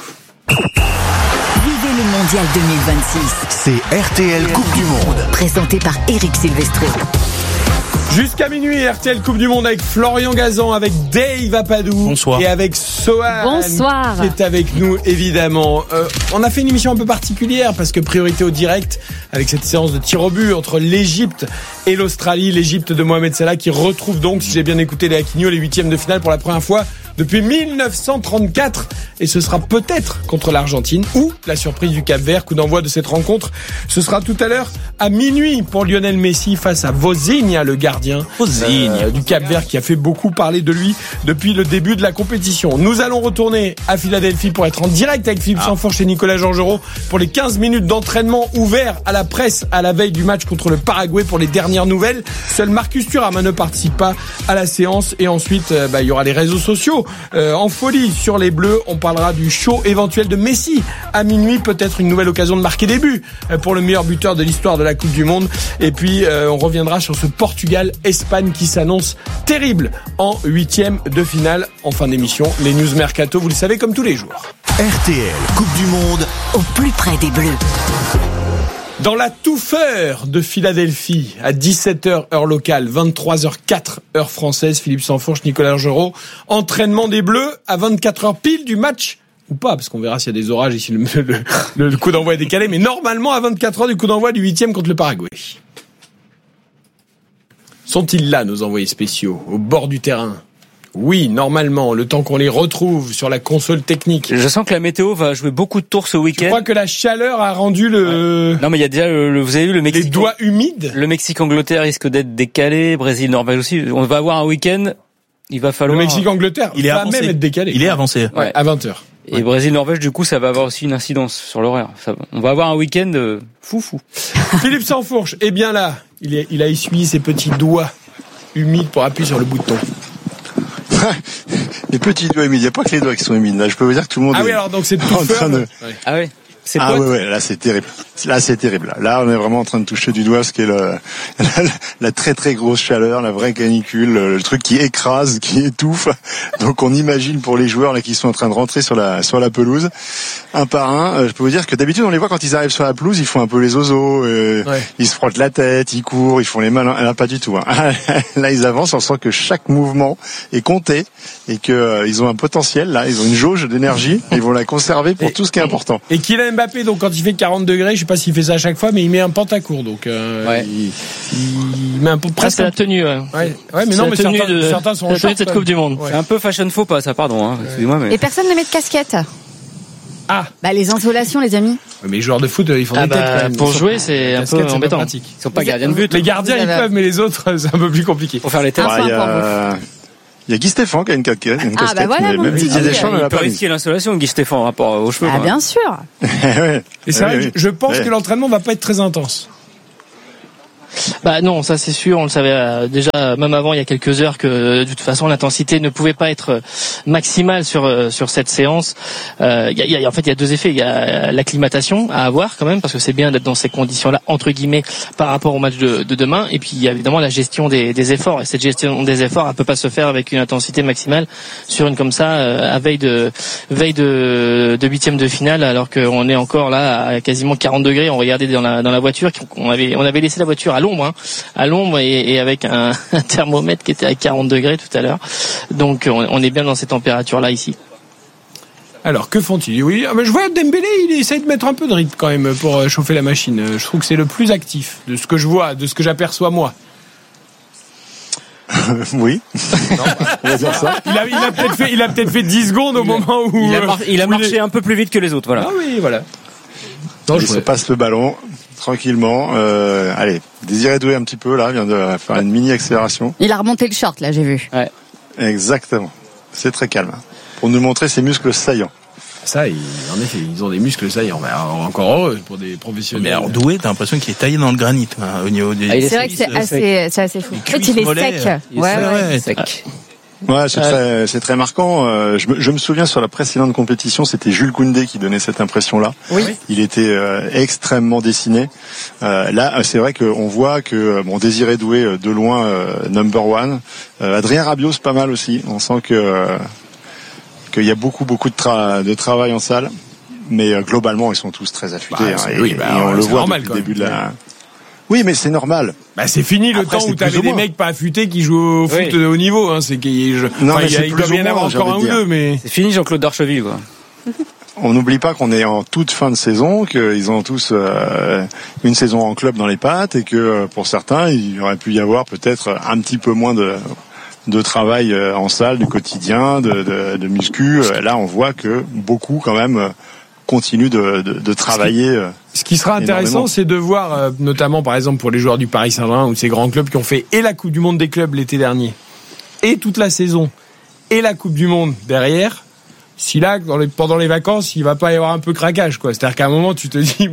Vivez le Mondial deux mille vingt-six. C'est R T L Coupe du Monde. Présenté par Eric Silvestro. Jusqu'à minuit, R T L Coupe du Monde avec Florian Gazan, avec Dave Apadou. Bonsoir. Et avec Sohan. Bonsoir. Qui est avec nous, évidemment. Euh, on a fait une émission un peu particulière parce que priorité au direct avec cette séance de tir au but entre l'Égypte et l'Australie. L'Égypte de Mohamed Salah qui retrouve donc, si j'ai bien écouté les Aquino, les huitièmes de finale pour la première fois depuis mille neuf cent trente-quatre. Et ce sera peut-être contre l'Argentine ou la surprise du Cap-Vert. Coup d'envoi de cette rencontre, ce sera tout à l'heure à minuit pour Lionel Messi face à Vozinha, le gardien euh, du Cap-Vert qui a fait beaucoup parler de lui depuis le début de la compétition. Nous allons retourner à Philadelphie pour être en direct avec Philippe ah. Sanfourche et Nicolas Georgerot pour les quinze minutes d'entraînement ouverts à la presse à la veille du match contre le Paraguay pour les dernières nouvelles. Seul Marcus Thuram ne participe pas à la séance et ensuite euh, bah, il y aura les réseaux sociaux euh, en folie sur les Bleus. On parlera du show éventuel de Messi à minuit, peut-être une nouvelle occasion de marquer des buts euh, pour le meilleur buteur de l'histoire de la Coupe du Monde. Et puis euh, on reviendra sur ce Portugal-Espagne qui s'annonce terrible en huitième de finale en fin d'émission. Les news mercato, vous le savez, comme tous les jours. R T L Coupe du Monde au plus près des Bleus. Dans la touffeur de Philadelphie, à dix-sept heures heure locale, vingt-trois heures quatre heure française, Philippe Sansfourche, Nicolas Langereau, entraînement des Bleus à vingt-quatre heures pile du match, ou pas, parce qu'on verra s'il y a des orages ici, le, le, le coup d'envoi est décalé, mais normalement à vingt-quatre heures du coup d'envoi du huitième contre le Paraguay. Sont-ils là, nos envoyés spéciaux, au bord du terrain ? Oui, normalement, le temps qu'on les retrouve sur la console technique. Je sens que la météo va jouer beaucoup de tours ce week-end. Je crois que la chaleur a rendu le... Ouais. Non, mais il y a déjà, le, le, vous avez vu le Mexique... Les doigts humides. Le Mexique-Angleterre risque d'être décalé, Brésil-Norvège aussi. On va avoir un week-end, il va falloir... Le Mexique-Angleterre il est va avancé. même être décalé. Il est avancé. Ouais, à vingt heures. Et ouais. Brésil-Norvège, du coup, ça va avoir aussi une incidence sur l'horaire. Ça, on va avoir un week-end euh, fou, fou. Philippe Sansfourche est bien là. Il, est, il a essuyé ses petits doigts humides pour appuyer sur le bouton. Les petits doigts humides, il n'y a pas que les doigts qui sont humides. Là, je peux vous dire que tout le monde ah est oui, alors donc c'est tout en train de... Ouais. Ah oui. C'est ah ouais, ouais, là c'est terrible. Là c'est terrible. Là on est vraiment en train de toucher du doigt ce qui est le, la, la très très grosse chaleur, la vraie canicule, le truc qui écrase, qui étouffe. Donc on imagine pour les joueurs là qui sont en train de rentrer sur la sur la pelouse, un par un. Je peux vous dire que d'habitude on les voit quand ils arrivent sur la pelouse, ils font un peu les osos, euh, ouais. Ils se frottent la tête, ils courent, ils font les malins. Là pas du tout. Hein. Là ils avancent, on sent que chaque mouvement est compté et que euh, ils ont un potentiel. Là ils ont une jauge d'énergie, ils vont la conserver pour et, tout ce qui est important. Et Kylian Mbappé, donc quand il fait quarante degrés, je sais pas s'il fait ça à chaque fois, mais il met un pantacourt, donc euh, ouais. il, il met un peu presque. Ah, c'est la tenue. Ouais, ouais, ouais mais non, mais certains, de, certains sont en short. C'est cette Coupe du Monde. Ouais. C'est un peu fashion faux pas, ça, pardon. Hein, excusez-moi, mais... Et personne ne met de casquette. Ah. Bah les insolations, les amis. Ouais, mais les joueurs de foot, ils font ah des têtes bah, quand même. Pour ils jouer, c'est un peu embêtant. Ils sont pas gardiens de but. Les gardiens, ils peuvent, mais les autres, c'est un peu plus compliqué. Pour faire les têtes. Il y a... Il y a Guy Stéphane qui a une casquette. Une ah bah voilà, mon petit Guy. Il peut risquer l'insolation, Guy Stéphane, en rapport aux cheveux. Ah bien sûr. ouais. Et c'est vrai, oui, oui. je pense ouais. que l'entraînement va pas être très intense. Bah non, ça c'est sûr, on le savait euh, déjà même avant il y a quelques heures que de toute façon l'intensité ne pouvait pas être maximale sur euh, sur cette séance. Euh, y a, y a, en fait il y a deux effets, il y a l'acclimatation à avoir quand même parce que c'est bien d'être dans ces conditions-là entre guillemets par rapport au match de, de demain et puis il y a évidemment la gestion des, des efforts et cette gestion des efforts elle peut pas se faire avec une intensité maximale sur une comme ça euh, à veille de veille de de huitième de finale alors qu'on est encore là à quasiment quarante degrés. On regardait dans la dans la voiture, on avait on avait laissé la voiture à l'ombre, hein, à l'ombre et, et avec un, un thermomètre qui était à quarante degrés tout à l'heure. Donc on, on est bien dans ces températures-là ici. Alors que font-ils ? Oui, mais je vois Dembélé, il essaie de mettre un peu de rythme quand même pour chauffer la machine. Je trouve que c'est le plus actif de ce que je vois, de ce que j'aperçois moi. Oui. Non, on va dire ça. Il a, il a peut-être fait, il a peut-être fait dix secondes au il moment où il a, mar- il a marché il est... un peu plus vite que les autres. Voilà. Ah oui, voilà. Non, il se passe le ballon tranquillement. Euh, allez, Désiré Doué un petit peu là, vient de faire une mini accélération. Il a remonté le short là, j'ai vu. Ouais. Exactement. C'est très calme pour nous montrer ses muscles saillants. Ça, il, en effet, ils ont des muscles saillants. Encore heureux pour des professionnels. Mais alors Doué, t'as l'impression qu'il est taillé dans le granit hein, au niveau des. Ah, c'est vrai que c'est assez, c'est assez fou. En fait, il est mollets, sec. Il est ouais, sec. ouais, ouais, sec. Ouais, c'est très, c'est très marquant. Euh, je, me, je me souviens sur la précédente compétition, c'était Jules Koundé qui donnait cette impression-là. Oui. Il était euh, extrêmement dessiné. Euh, là, c'est vrai qu'on voit que bon, Désiré Doué de loin euh, number one. Euh, Adrien Rabiot, c'est pas mal aussi. On sent que euh, qu'il y a beaucoup, beaucoup de, tra- de travail en salle. Mais euh, globalement, ils sont tous très affûtés. Bah, hein, et, oui, bah, et on ouais, le voit normal, depuis le début de la. Oui, mais c'est normal. Bah, c'est fini le Après, temps où t'avais des mecs pas affûtés qui jouent au foot oui. de haut niveau, hein. C'est qu'il, je... non, enfin, mais il, c'est il doit bien y avoir encore un ou deux, mais. C'est fini Jean-Claude Darcheville, quoi. On n'oublie pas qu'on est en toute fin de saison, qu'ils ont tous euh, une saison en club dans les pattes et que pour certains, il aurait pu y avoir peut-être un petit peu moins de, de travail en salle, du quotidien, de, de, de muscu. Là, on voit que beaucoup quand même continuent de, de, de travailler. Ce qui sera intéressant, c'est de voir, euh, notamment par exemple pour les joueurs du Paris Saint-Germain ou de ces grands clubs qui ont fait et la Coupe du Monde des clubs l'été dernier, et toute la saison, et la Coupe du Monde derrière, si là, dans les, pendant les vacances, il va pas y avoir un peu craquage, quoi. C'est-à-dire qu'à un moment, tu te dis, bon,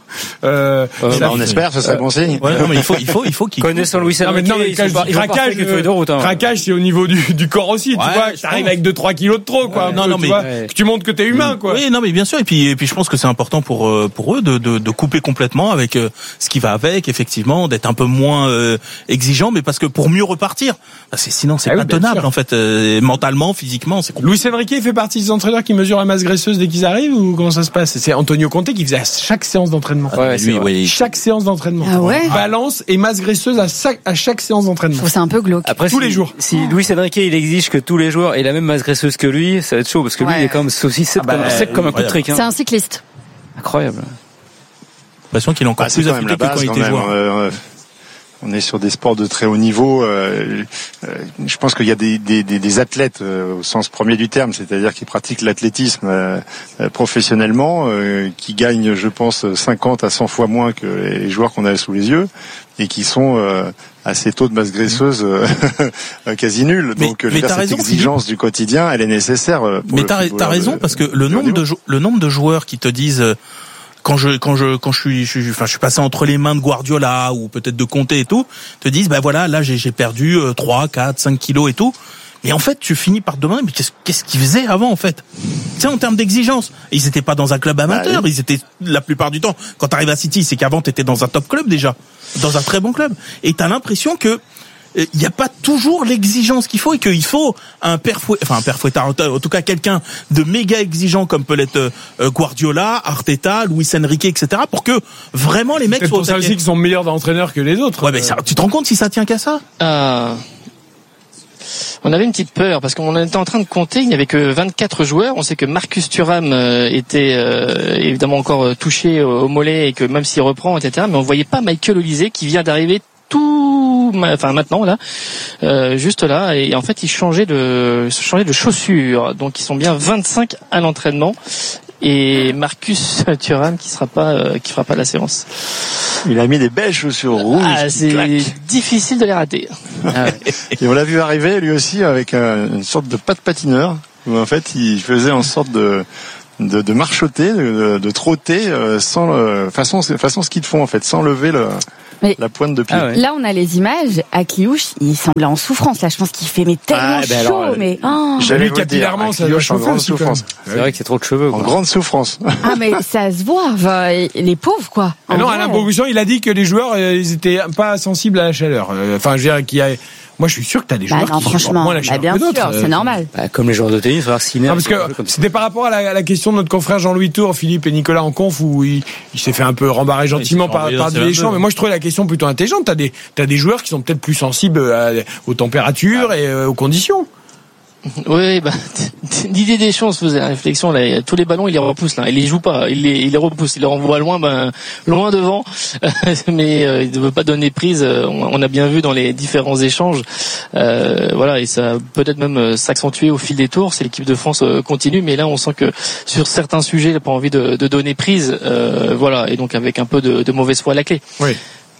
Euh, euh, bah, on espère, ce serait euh, bon signe. Ouais, non, mais il faut, il faut, il faut qu'il connaissant Luis Enrique. Non, mais craquage, euh, craquage, c'est au niveau du, du corps aussi. Ouais, tu vois, t'arrives avec deux trois kilos de trop, quoi. Ouais, non, peu, non, tu mais vois, ouais. que tu montres que t'es humain, quoi. Oui, non, mais bien sûr. Et puis, et puis, je pense que c'est important pour pour eux de de, de couper complètement avec euh, ce qui va avec, effectivement, d'être un peu moins euh, exigeant, mais parce que pour mieux repartir, c'est sinon c'est ah, pas oui, tenable en fait, euh, mentalement, physiquement, c'est compliqué. Luis Enrique fait partie des entraîneurs qui mesurent la masse graisseuse dès qu'ils arrivent ou comment ça se passe? C'est Antonio Conte qui faisait à chaque séance d'entraînement. Ouais, lui, oui. Chaque séance d'entraînement. Ah ouais. Balance et masse graisseuse à chaque, à chaque séance d'entraînement. C'est un peu glauque. Après, tous si, les jours. Si Luis Enrique il exige que tous les joueurs aient la même masse graisseuse que lui, ça va être chaud parce que lui ouais. il est quand même aussi sec, ah bah, comme, sec comme un coup de trick. Hein. C'est un cycliste. Incroyable. J'ai l'impression qu'il est encore bah, plus affûté que quand il était joueur. Euh, on est sur des sports de très haut niveau. Euh, euh, je pense qu'il y a des, des, des, des athlètes euh, au sens premier du terme, c'est-à-dire qui pratiquent l'athlétisme euh, euh, professionnellement, euh, qui gagnent, je pense, cinquante à cent fois moins que les joueurs qu'on a sous les yeux, et qui sont euh, à ces taux de masse graisseuse euh, quasi nuls. Mais, Donc, mais cette raison, exigence Philippe. Du quotidien, elle est nécessaire. Pour mais t'as, t'as raison euh, parce que le nombre de le nombre de joueurs qui te disent euh, quand je quand je quand je suis je suis enfin je suis passé entre les mains de Guardiola ou peut-être de Conte et tout, te disent ben bah voilà, là j'ai j'ai perdu euh, trois, quatre, cinq kilos et tout. Et en fait, tu finis par te demander mais qu'est-ce qu'est-ce qu'ils faisaient avant en fait. Tu sais, en termes d'exigence, ils étaient pas dans un club amateur, bah, oui. Ils étaient la plupart du temps quand tu arrives à City, c'est qu'avant tu étais dans un top club déjà, dans un très bon club, et tu as l'impression que il n'y a pas toujours l'exigence qu'il faut et qu'il faut un père fouet, enfin un père fouettard, en tout cas quelqu'un de méga exigeant comme peut l'être euh, Guardiola, Arteta, Luis Enrique, et cetera pour que vraiment les mecs c'est soient. C'est pour ça aussi qu'ils sont meilleurs entraîneurs que les autres. Ouais, mais ça, tu te rends compte si ça tient qu'à ça? Euh... On avait une petite peur parce qu'on était en train de compter, il n'y avait que vingt-quatre joueurs. On sait que Marcus Thuram était euh, évidemment encore touché au mollet et que même s'il reprend, et cetera. Mais on voyait pas Michael Olise qui vient d'arriver tout, enfin maintenant là, euh, juste là, et en fait il changeait de, changeait de chaussures. Donc ils sont bien vingt-cinq à l'entraînement. Et Marcus Thuram qui sera pas, euh, qui fera pas la séance. Il a mis des belles chaussures rouges. Ah, c'est claque. Difficile de les rater. Ah ouais. Et on l'a vu arriver lui aussi avec un, une sorte de pas de patineur où en fait il faisait en sorte de de, de marchoter, de, de trotter euh, sans euh, façon façon ski de fond en fait, sans lever le mais la pointe de pied. Ah ouais. Là, on a les images. Akliouche, il semblait en souffrance. Là, je pense qu'il fait mais tellement ah, ben chaud, alors, mais oh. J'avais capillairement, ça doit chauffer en grande souffrance. C'est vrai que c'est trop de cheveux. Quoi. En grande souffrance. Ah, mais ça se voit. Enfin, les pauvres, quoi. Ah non, Alain Bourguignon, il a dit que les joueurs, euh, ils étaient pas sensibles à la chaleur. Enfin, je veux dire qu'il y a. Moi, je suis sûr que t'as des joueurs bah non, qui supportent moins la chaleur bah bien que d'autres. Sûr, c'est normal. Bah, comme les joueurs de tennis, il va falloir s'y parce que c'était par rapport à la, à la question de notre confrère Jean-Louis Tour, Philippe et Nicolas en conf, où il, il s'est fait un peu rembarrer gentiment par, par Didier Deschamps. Mais moi, je trouvais la question plutôt intelligente. T'as des, t'as des joueurs qui sont peut-être plus sensibles à, aux températures et euh, aux conditions. Oui, bah, Didier Deschamps se faisait la réflexion, là, tous les ballons, il les repousse, là. Il les joue pas, il les, il les repousse, il les renvoie loin, ben, loin devant. Mais, euh, il ne veut pas donner prise. On a bien vu dans les différents échanges. Euh, voilà, et ça peut-être même s'accentuer au fil des tours. C'est l'équipe de France continue, mais là, on sent que sur certains sujets, il n'a pas envie de, de donner prise. Euh, voilà, et donc avec un peu de, de mauvaise foi à la clé. Oui.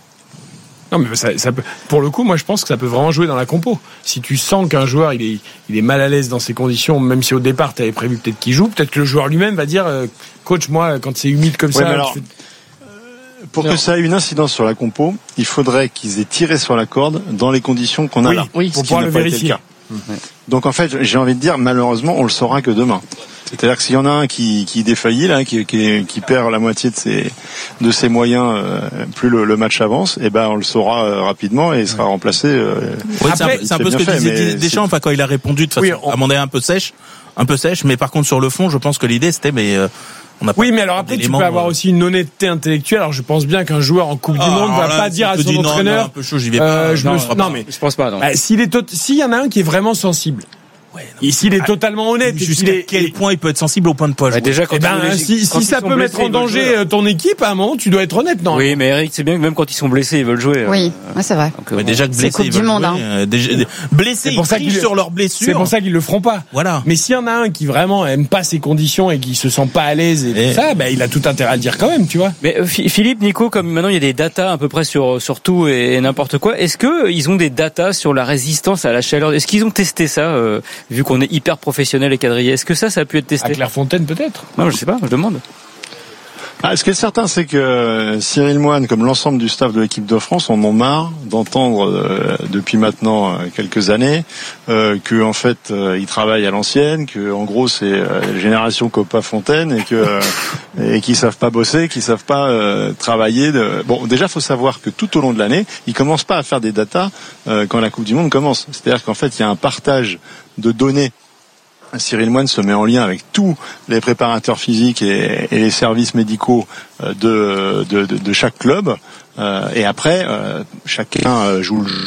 Non mais ça, ça peut, pour le coup, moi je pense que ça peut vraiment jouer dans la compo. Si tu sens qu'un joueur il est, il est mal à l'aise dans ces conditions, même si au départ tu avais prévu peut-être qu'il joue, peut-être que le joueur lui-même va dire euh, coach, moi quand c'est humide comme ouais, ça. Alors, fais... Pour non. que ça ait une incidence sur la compo, il faudrait qu'ils aient tiré sur la corde dans les conditions qu'on a oui, là. Oui, pour pouvoir le vérifier. Le Donc en fait, j'ai envie de dire, malheureusement, on le saura que demain. C'est-à-dire que s'il y en a un qui, qui défaillit là, qui, qui, qui perd la moitié de ses de ses moyens, euh, plus le, le match avance, et ben on le saura euh, rapidement et il sera remplacé. Euh, ouais, c'est un, c'est un peu ce que fait, disait Deschamps, enfin quand il a répondu de façon, oui, on... à mon avis un peu sèche, un peu sèche, mais par contre sur le fond, je pense que l'idée c'était, mais euh, on a oui, mais alors après tu peux avoir aussi une honnêteté intellectuelle. Alors je pense bien qu'un joueur en Coupe ah, du Monde va là, pas dire à son dis, entraîneur. Non, non, un peu chaud, j'y vais pas. Euh, je non, me... non, non mais je pense pas. Bah, s'il est tot... s'il y en a un qui est vraiment sensible. Ouais, et s'il est totalement honnête, jusqu'à est... quel point il peut être sensible au point de poids. Bah, déjà, quand eh ben, les... si, si ça peut mettre en danger ton équipe, à un moment, tu dois être honnête, non? Oui, mais Eric, c'est bien que même quand ils sont blessés, ils veulent jouer. Oui, ouais, c'est vrai. Donc, ouais, déjà que blessés, c'est Coupe du Monde, hein. Euh, déjà, blessés, ils crient sur leurs blessures. C'est pour ça qu'ils le feront pas. Voilà. Mais s'il y en a un qui vraiment aime pas ces conditions et qui se sent pas à l'aise et, et... tout ça, ben, il a tout intérêt à le dire quand même, tu vois. Mais euh, Philippe, Nico, comme maintenant il y a des datas à peu près sur sur tout et, et n'importe quoi, est-ce que ils ont des datas sur la résistance à la chaleur? Est-ce qu'ils ont testé ça, euh, vu qu'on est hyper professionnel et quadrillé? Est-ce que ça, ça a pu être testé? À Clairefontaine, peut-être? Non, je sais pas, je demande. Ah, ce qui est certain, c'est que Cyril Moine, comme l'ensemble du staff de l'équipe de France, en ont marre d'entendre euh, depuis maintenant euh, quelques années euh, que en fait euh, ils travaillent à l'ancienne, que en gros c'est euh, la génération Copa Fontaine et que euh, et qu'ils savent pas bosser, qu'ils savent pas euh, travailler. De... Bon, déjà faut savoir que tout au long de l'année, ils commencent pas à faire des datas euh, quand la Coupe du Monde commence. C'est-à-dire qu'en fait il y a un partage de données. Cyril Moine se met en lien avec tous les préparateurs physiques et, et les services médicaux de, de, de, de chaque club. Euh, et après, euh, chacun joue le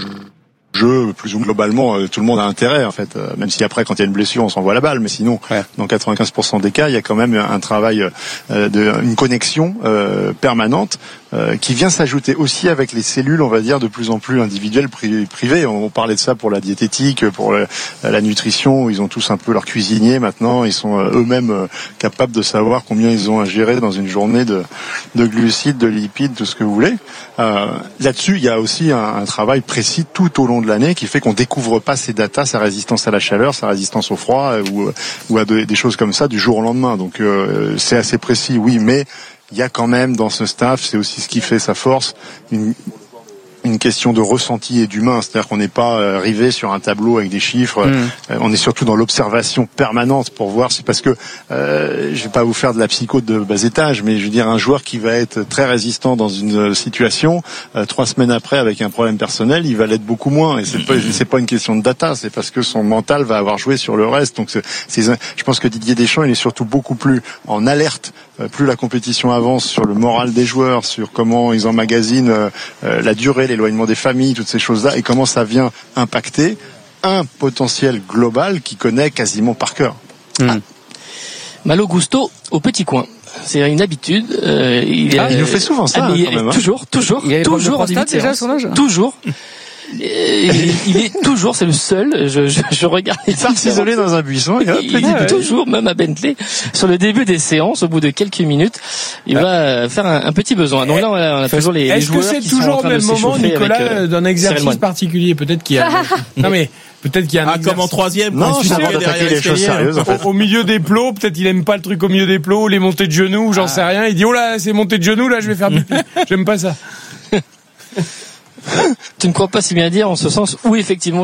jeu plus ou moins globalement. Tout le monde a intérêt, en fait. Même si après, quand il y a une blessure, on s'envoie la balle. Mais sinon, ouais. Dans quatre-vingt-quinze pour cent des cas, il y a quand même un travail, euh, de, une connexion euh, permanente. Euh, qui vient s'ajouter aussi avec les cellules, on va dire, de plus en plus individuelles, pri- privées. On, on parlait de ça pour la diététique, pour le, la nutrition, où ils ont tous un peu leur cuisinier maintenant. Ils sont euh, eux-mêmes euh, capables de savoir combien ils ont ingéré dans une journée de, de glucides, de lipides, tout ce que vous voulez. Euh, là-dessus, il y a aussi un, un travail précis tout au long de l'année qui fait qu'on découvre pas ces datas, sa résistance à la chaleur, sa résistance au froid, euh, ou, ou à de, des choses comme ça du jour au lendemain. Donc euh, c'est assez précis, oui, mais il y a quand même dans ce staff, c'est aussi ce qui fait sa force, une, une question de ressenti et d'humain. C'est-à-dire qu'on n'est pas euh, rivé sur un tableau avec des chiffres. Mmh. Euh, on est surtout dans l'observation permanente pour voir. C'est parce que euh, je vais pas vous faire de la psycho de bas étage, mais je veux dire un joueur qui va être très résistant dans une situation, euh, trois semaines après avec un problème personnel, il va l'être beaucoup moins. Et c'est pas, c'est pas une question de data, c'est parce que son mental va avoir joué sur le reste. Donc c'est, c'est, je pense que Didier Deschamps, il est surtout beaucoup plus en alerte. Plus la compétition avance sur le moral des joueurs, sur comment ils emmagasinent euh, la durée, l'éloignement des familles, toutes ces choses-là, et comment ça vient impacter un potentiel global qui connaît quasiment par cœur. Mmh. Ah. Malo Gusto au petit coin. C'est une habitude. Euh, il, ah, il nous fait souvent ça. Ah, hein, il, quand même, hein. Toujours, toujours, il toujours. Déjà à son âge. Toujours. Il, il est toujours, c'est le seul. Je, je, je regarde. Il part s'isoler dans un buisson. Et hop, il est toujours, même à Bentley, sur le début des séances, au bout de quelques minutes, il ah. va faire un, un petit besoin. Donc là, on a, on a toujours les, les joueurs Est-ce que qui c'est toujours sont en train au même de moment, Nicolas, avec, euh, d'un exercice particulier? Peut-être qu'il y a. Non mais. Peut-être qu'il y a un ah, comme en troisième, non, quand c'est avant d'attaquer les choses sérieuses. En fait. Au, au milieu des plots, peut-être il aime pas le truc au milieu des plots, les montées de genoux, j'en ah. sais rien. Il dit oh là, c'est montée de genoux, là, je vais faire pipi. J'aime pas ça. Tu ne crois pas si bien dire en ce sens où effectivement.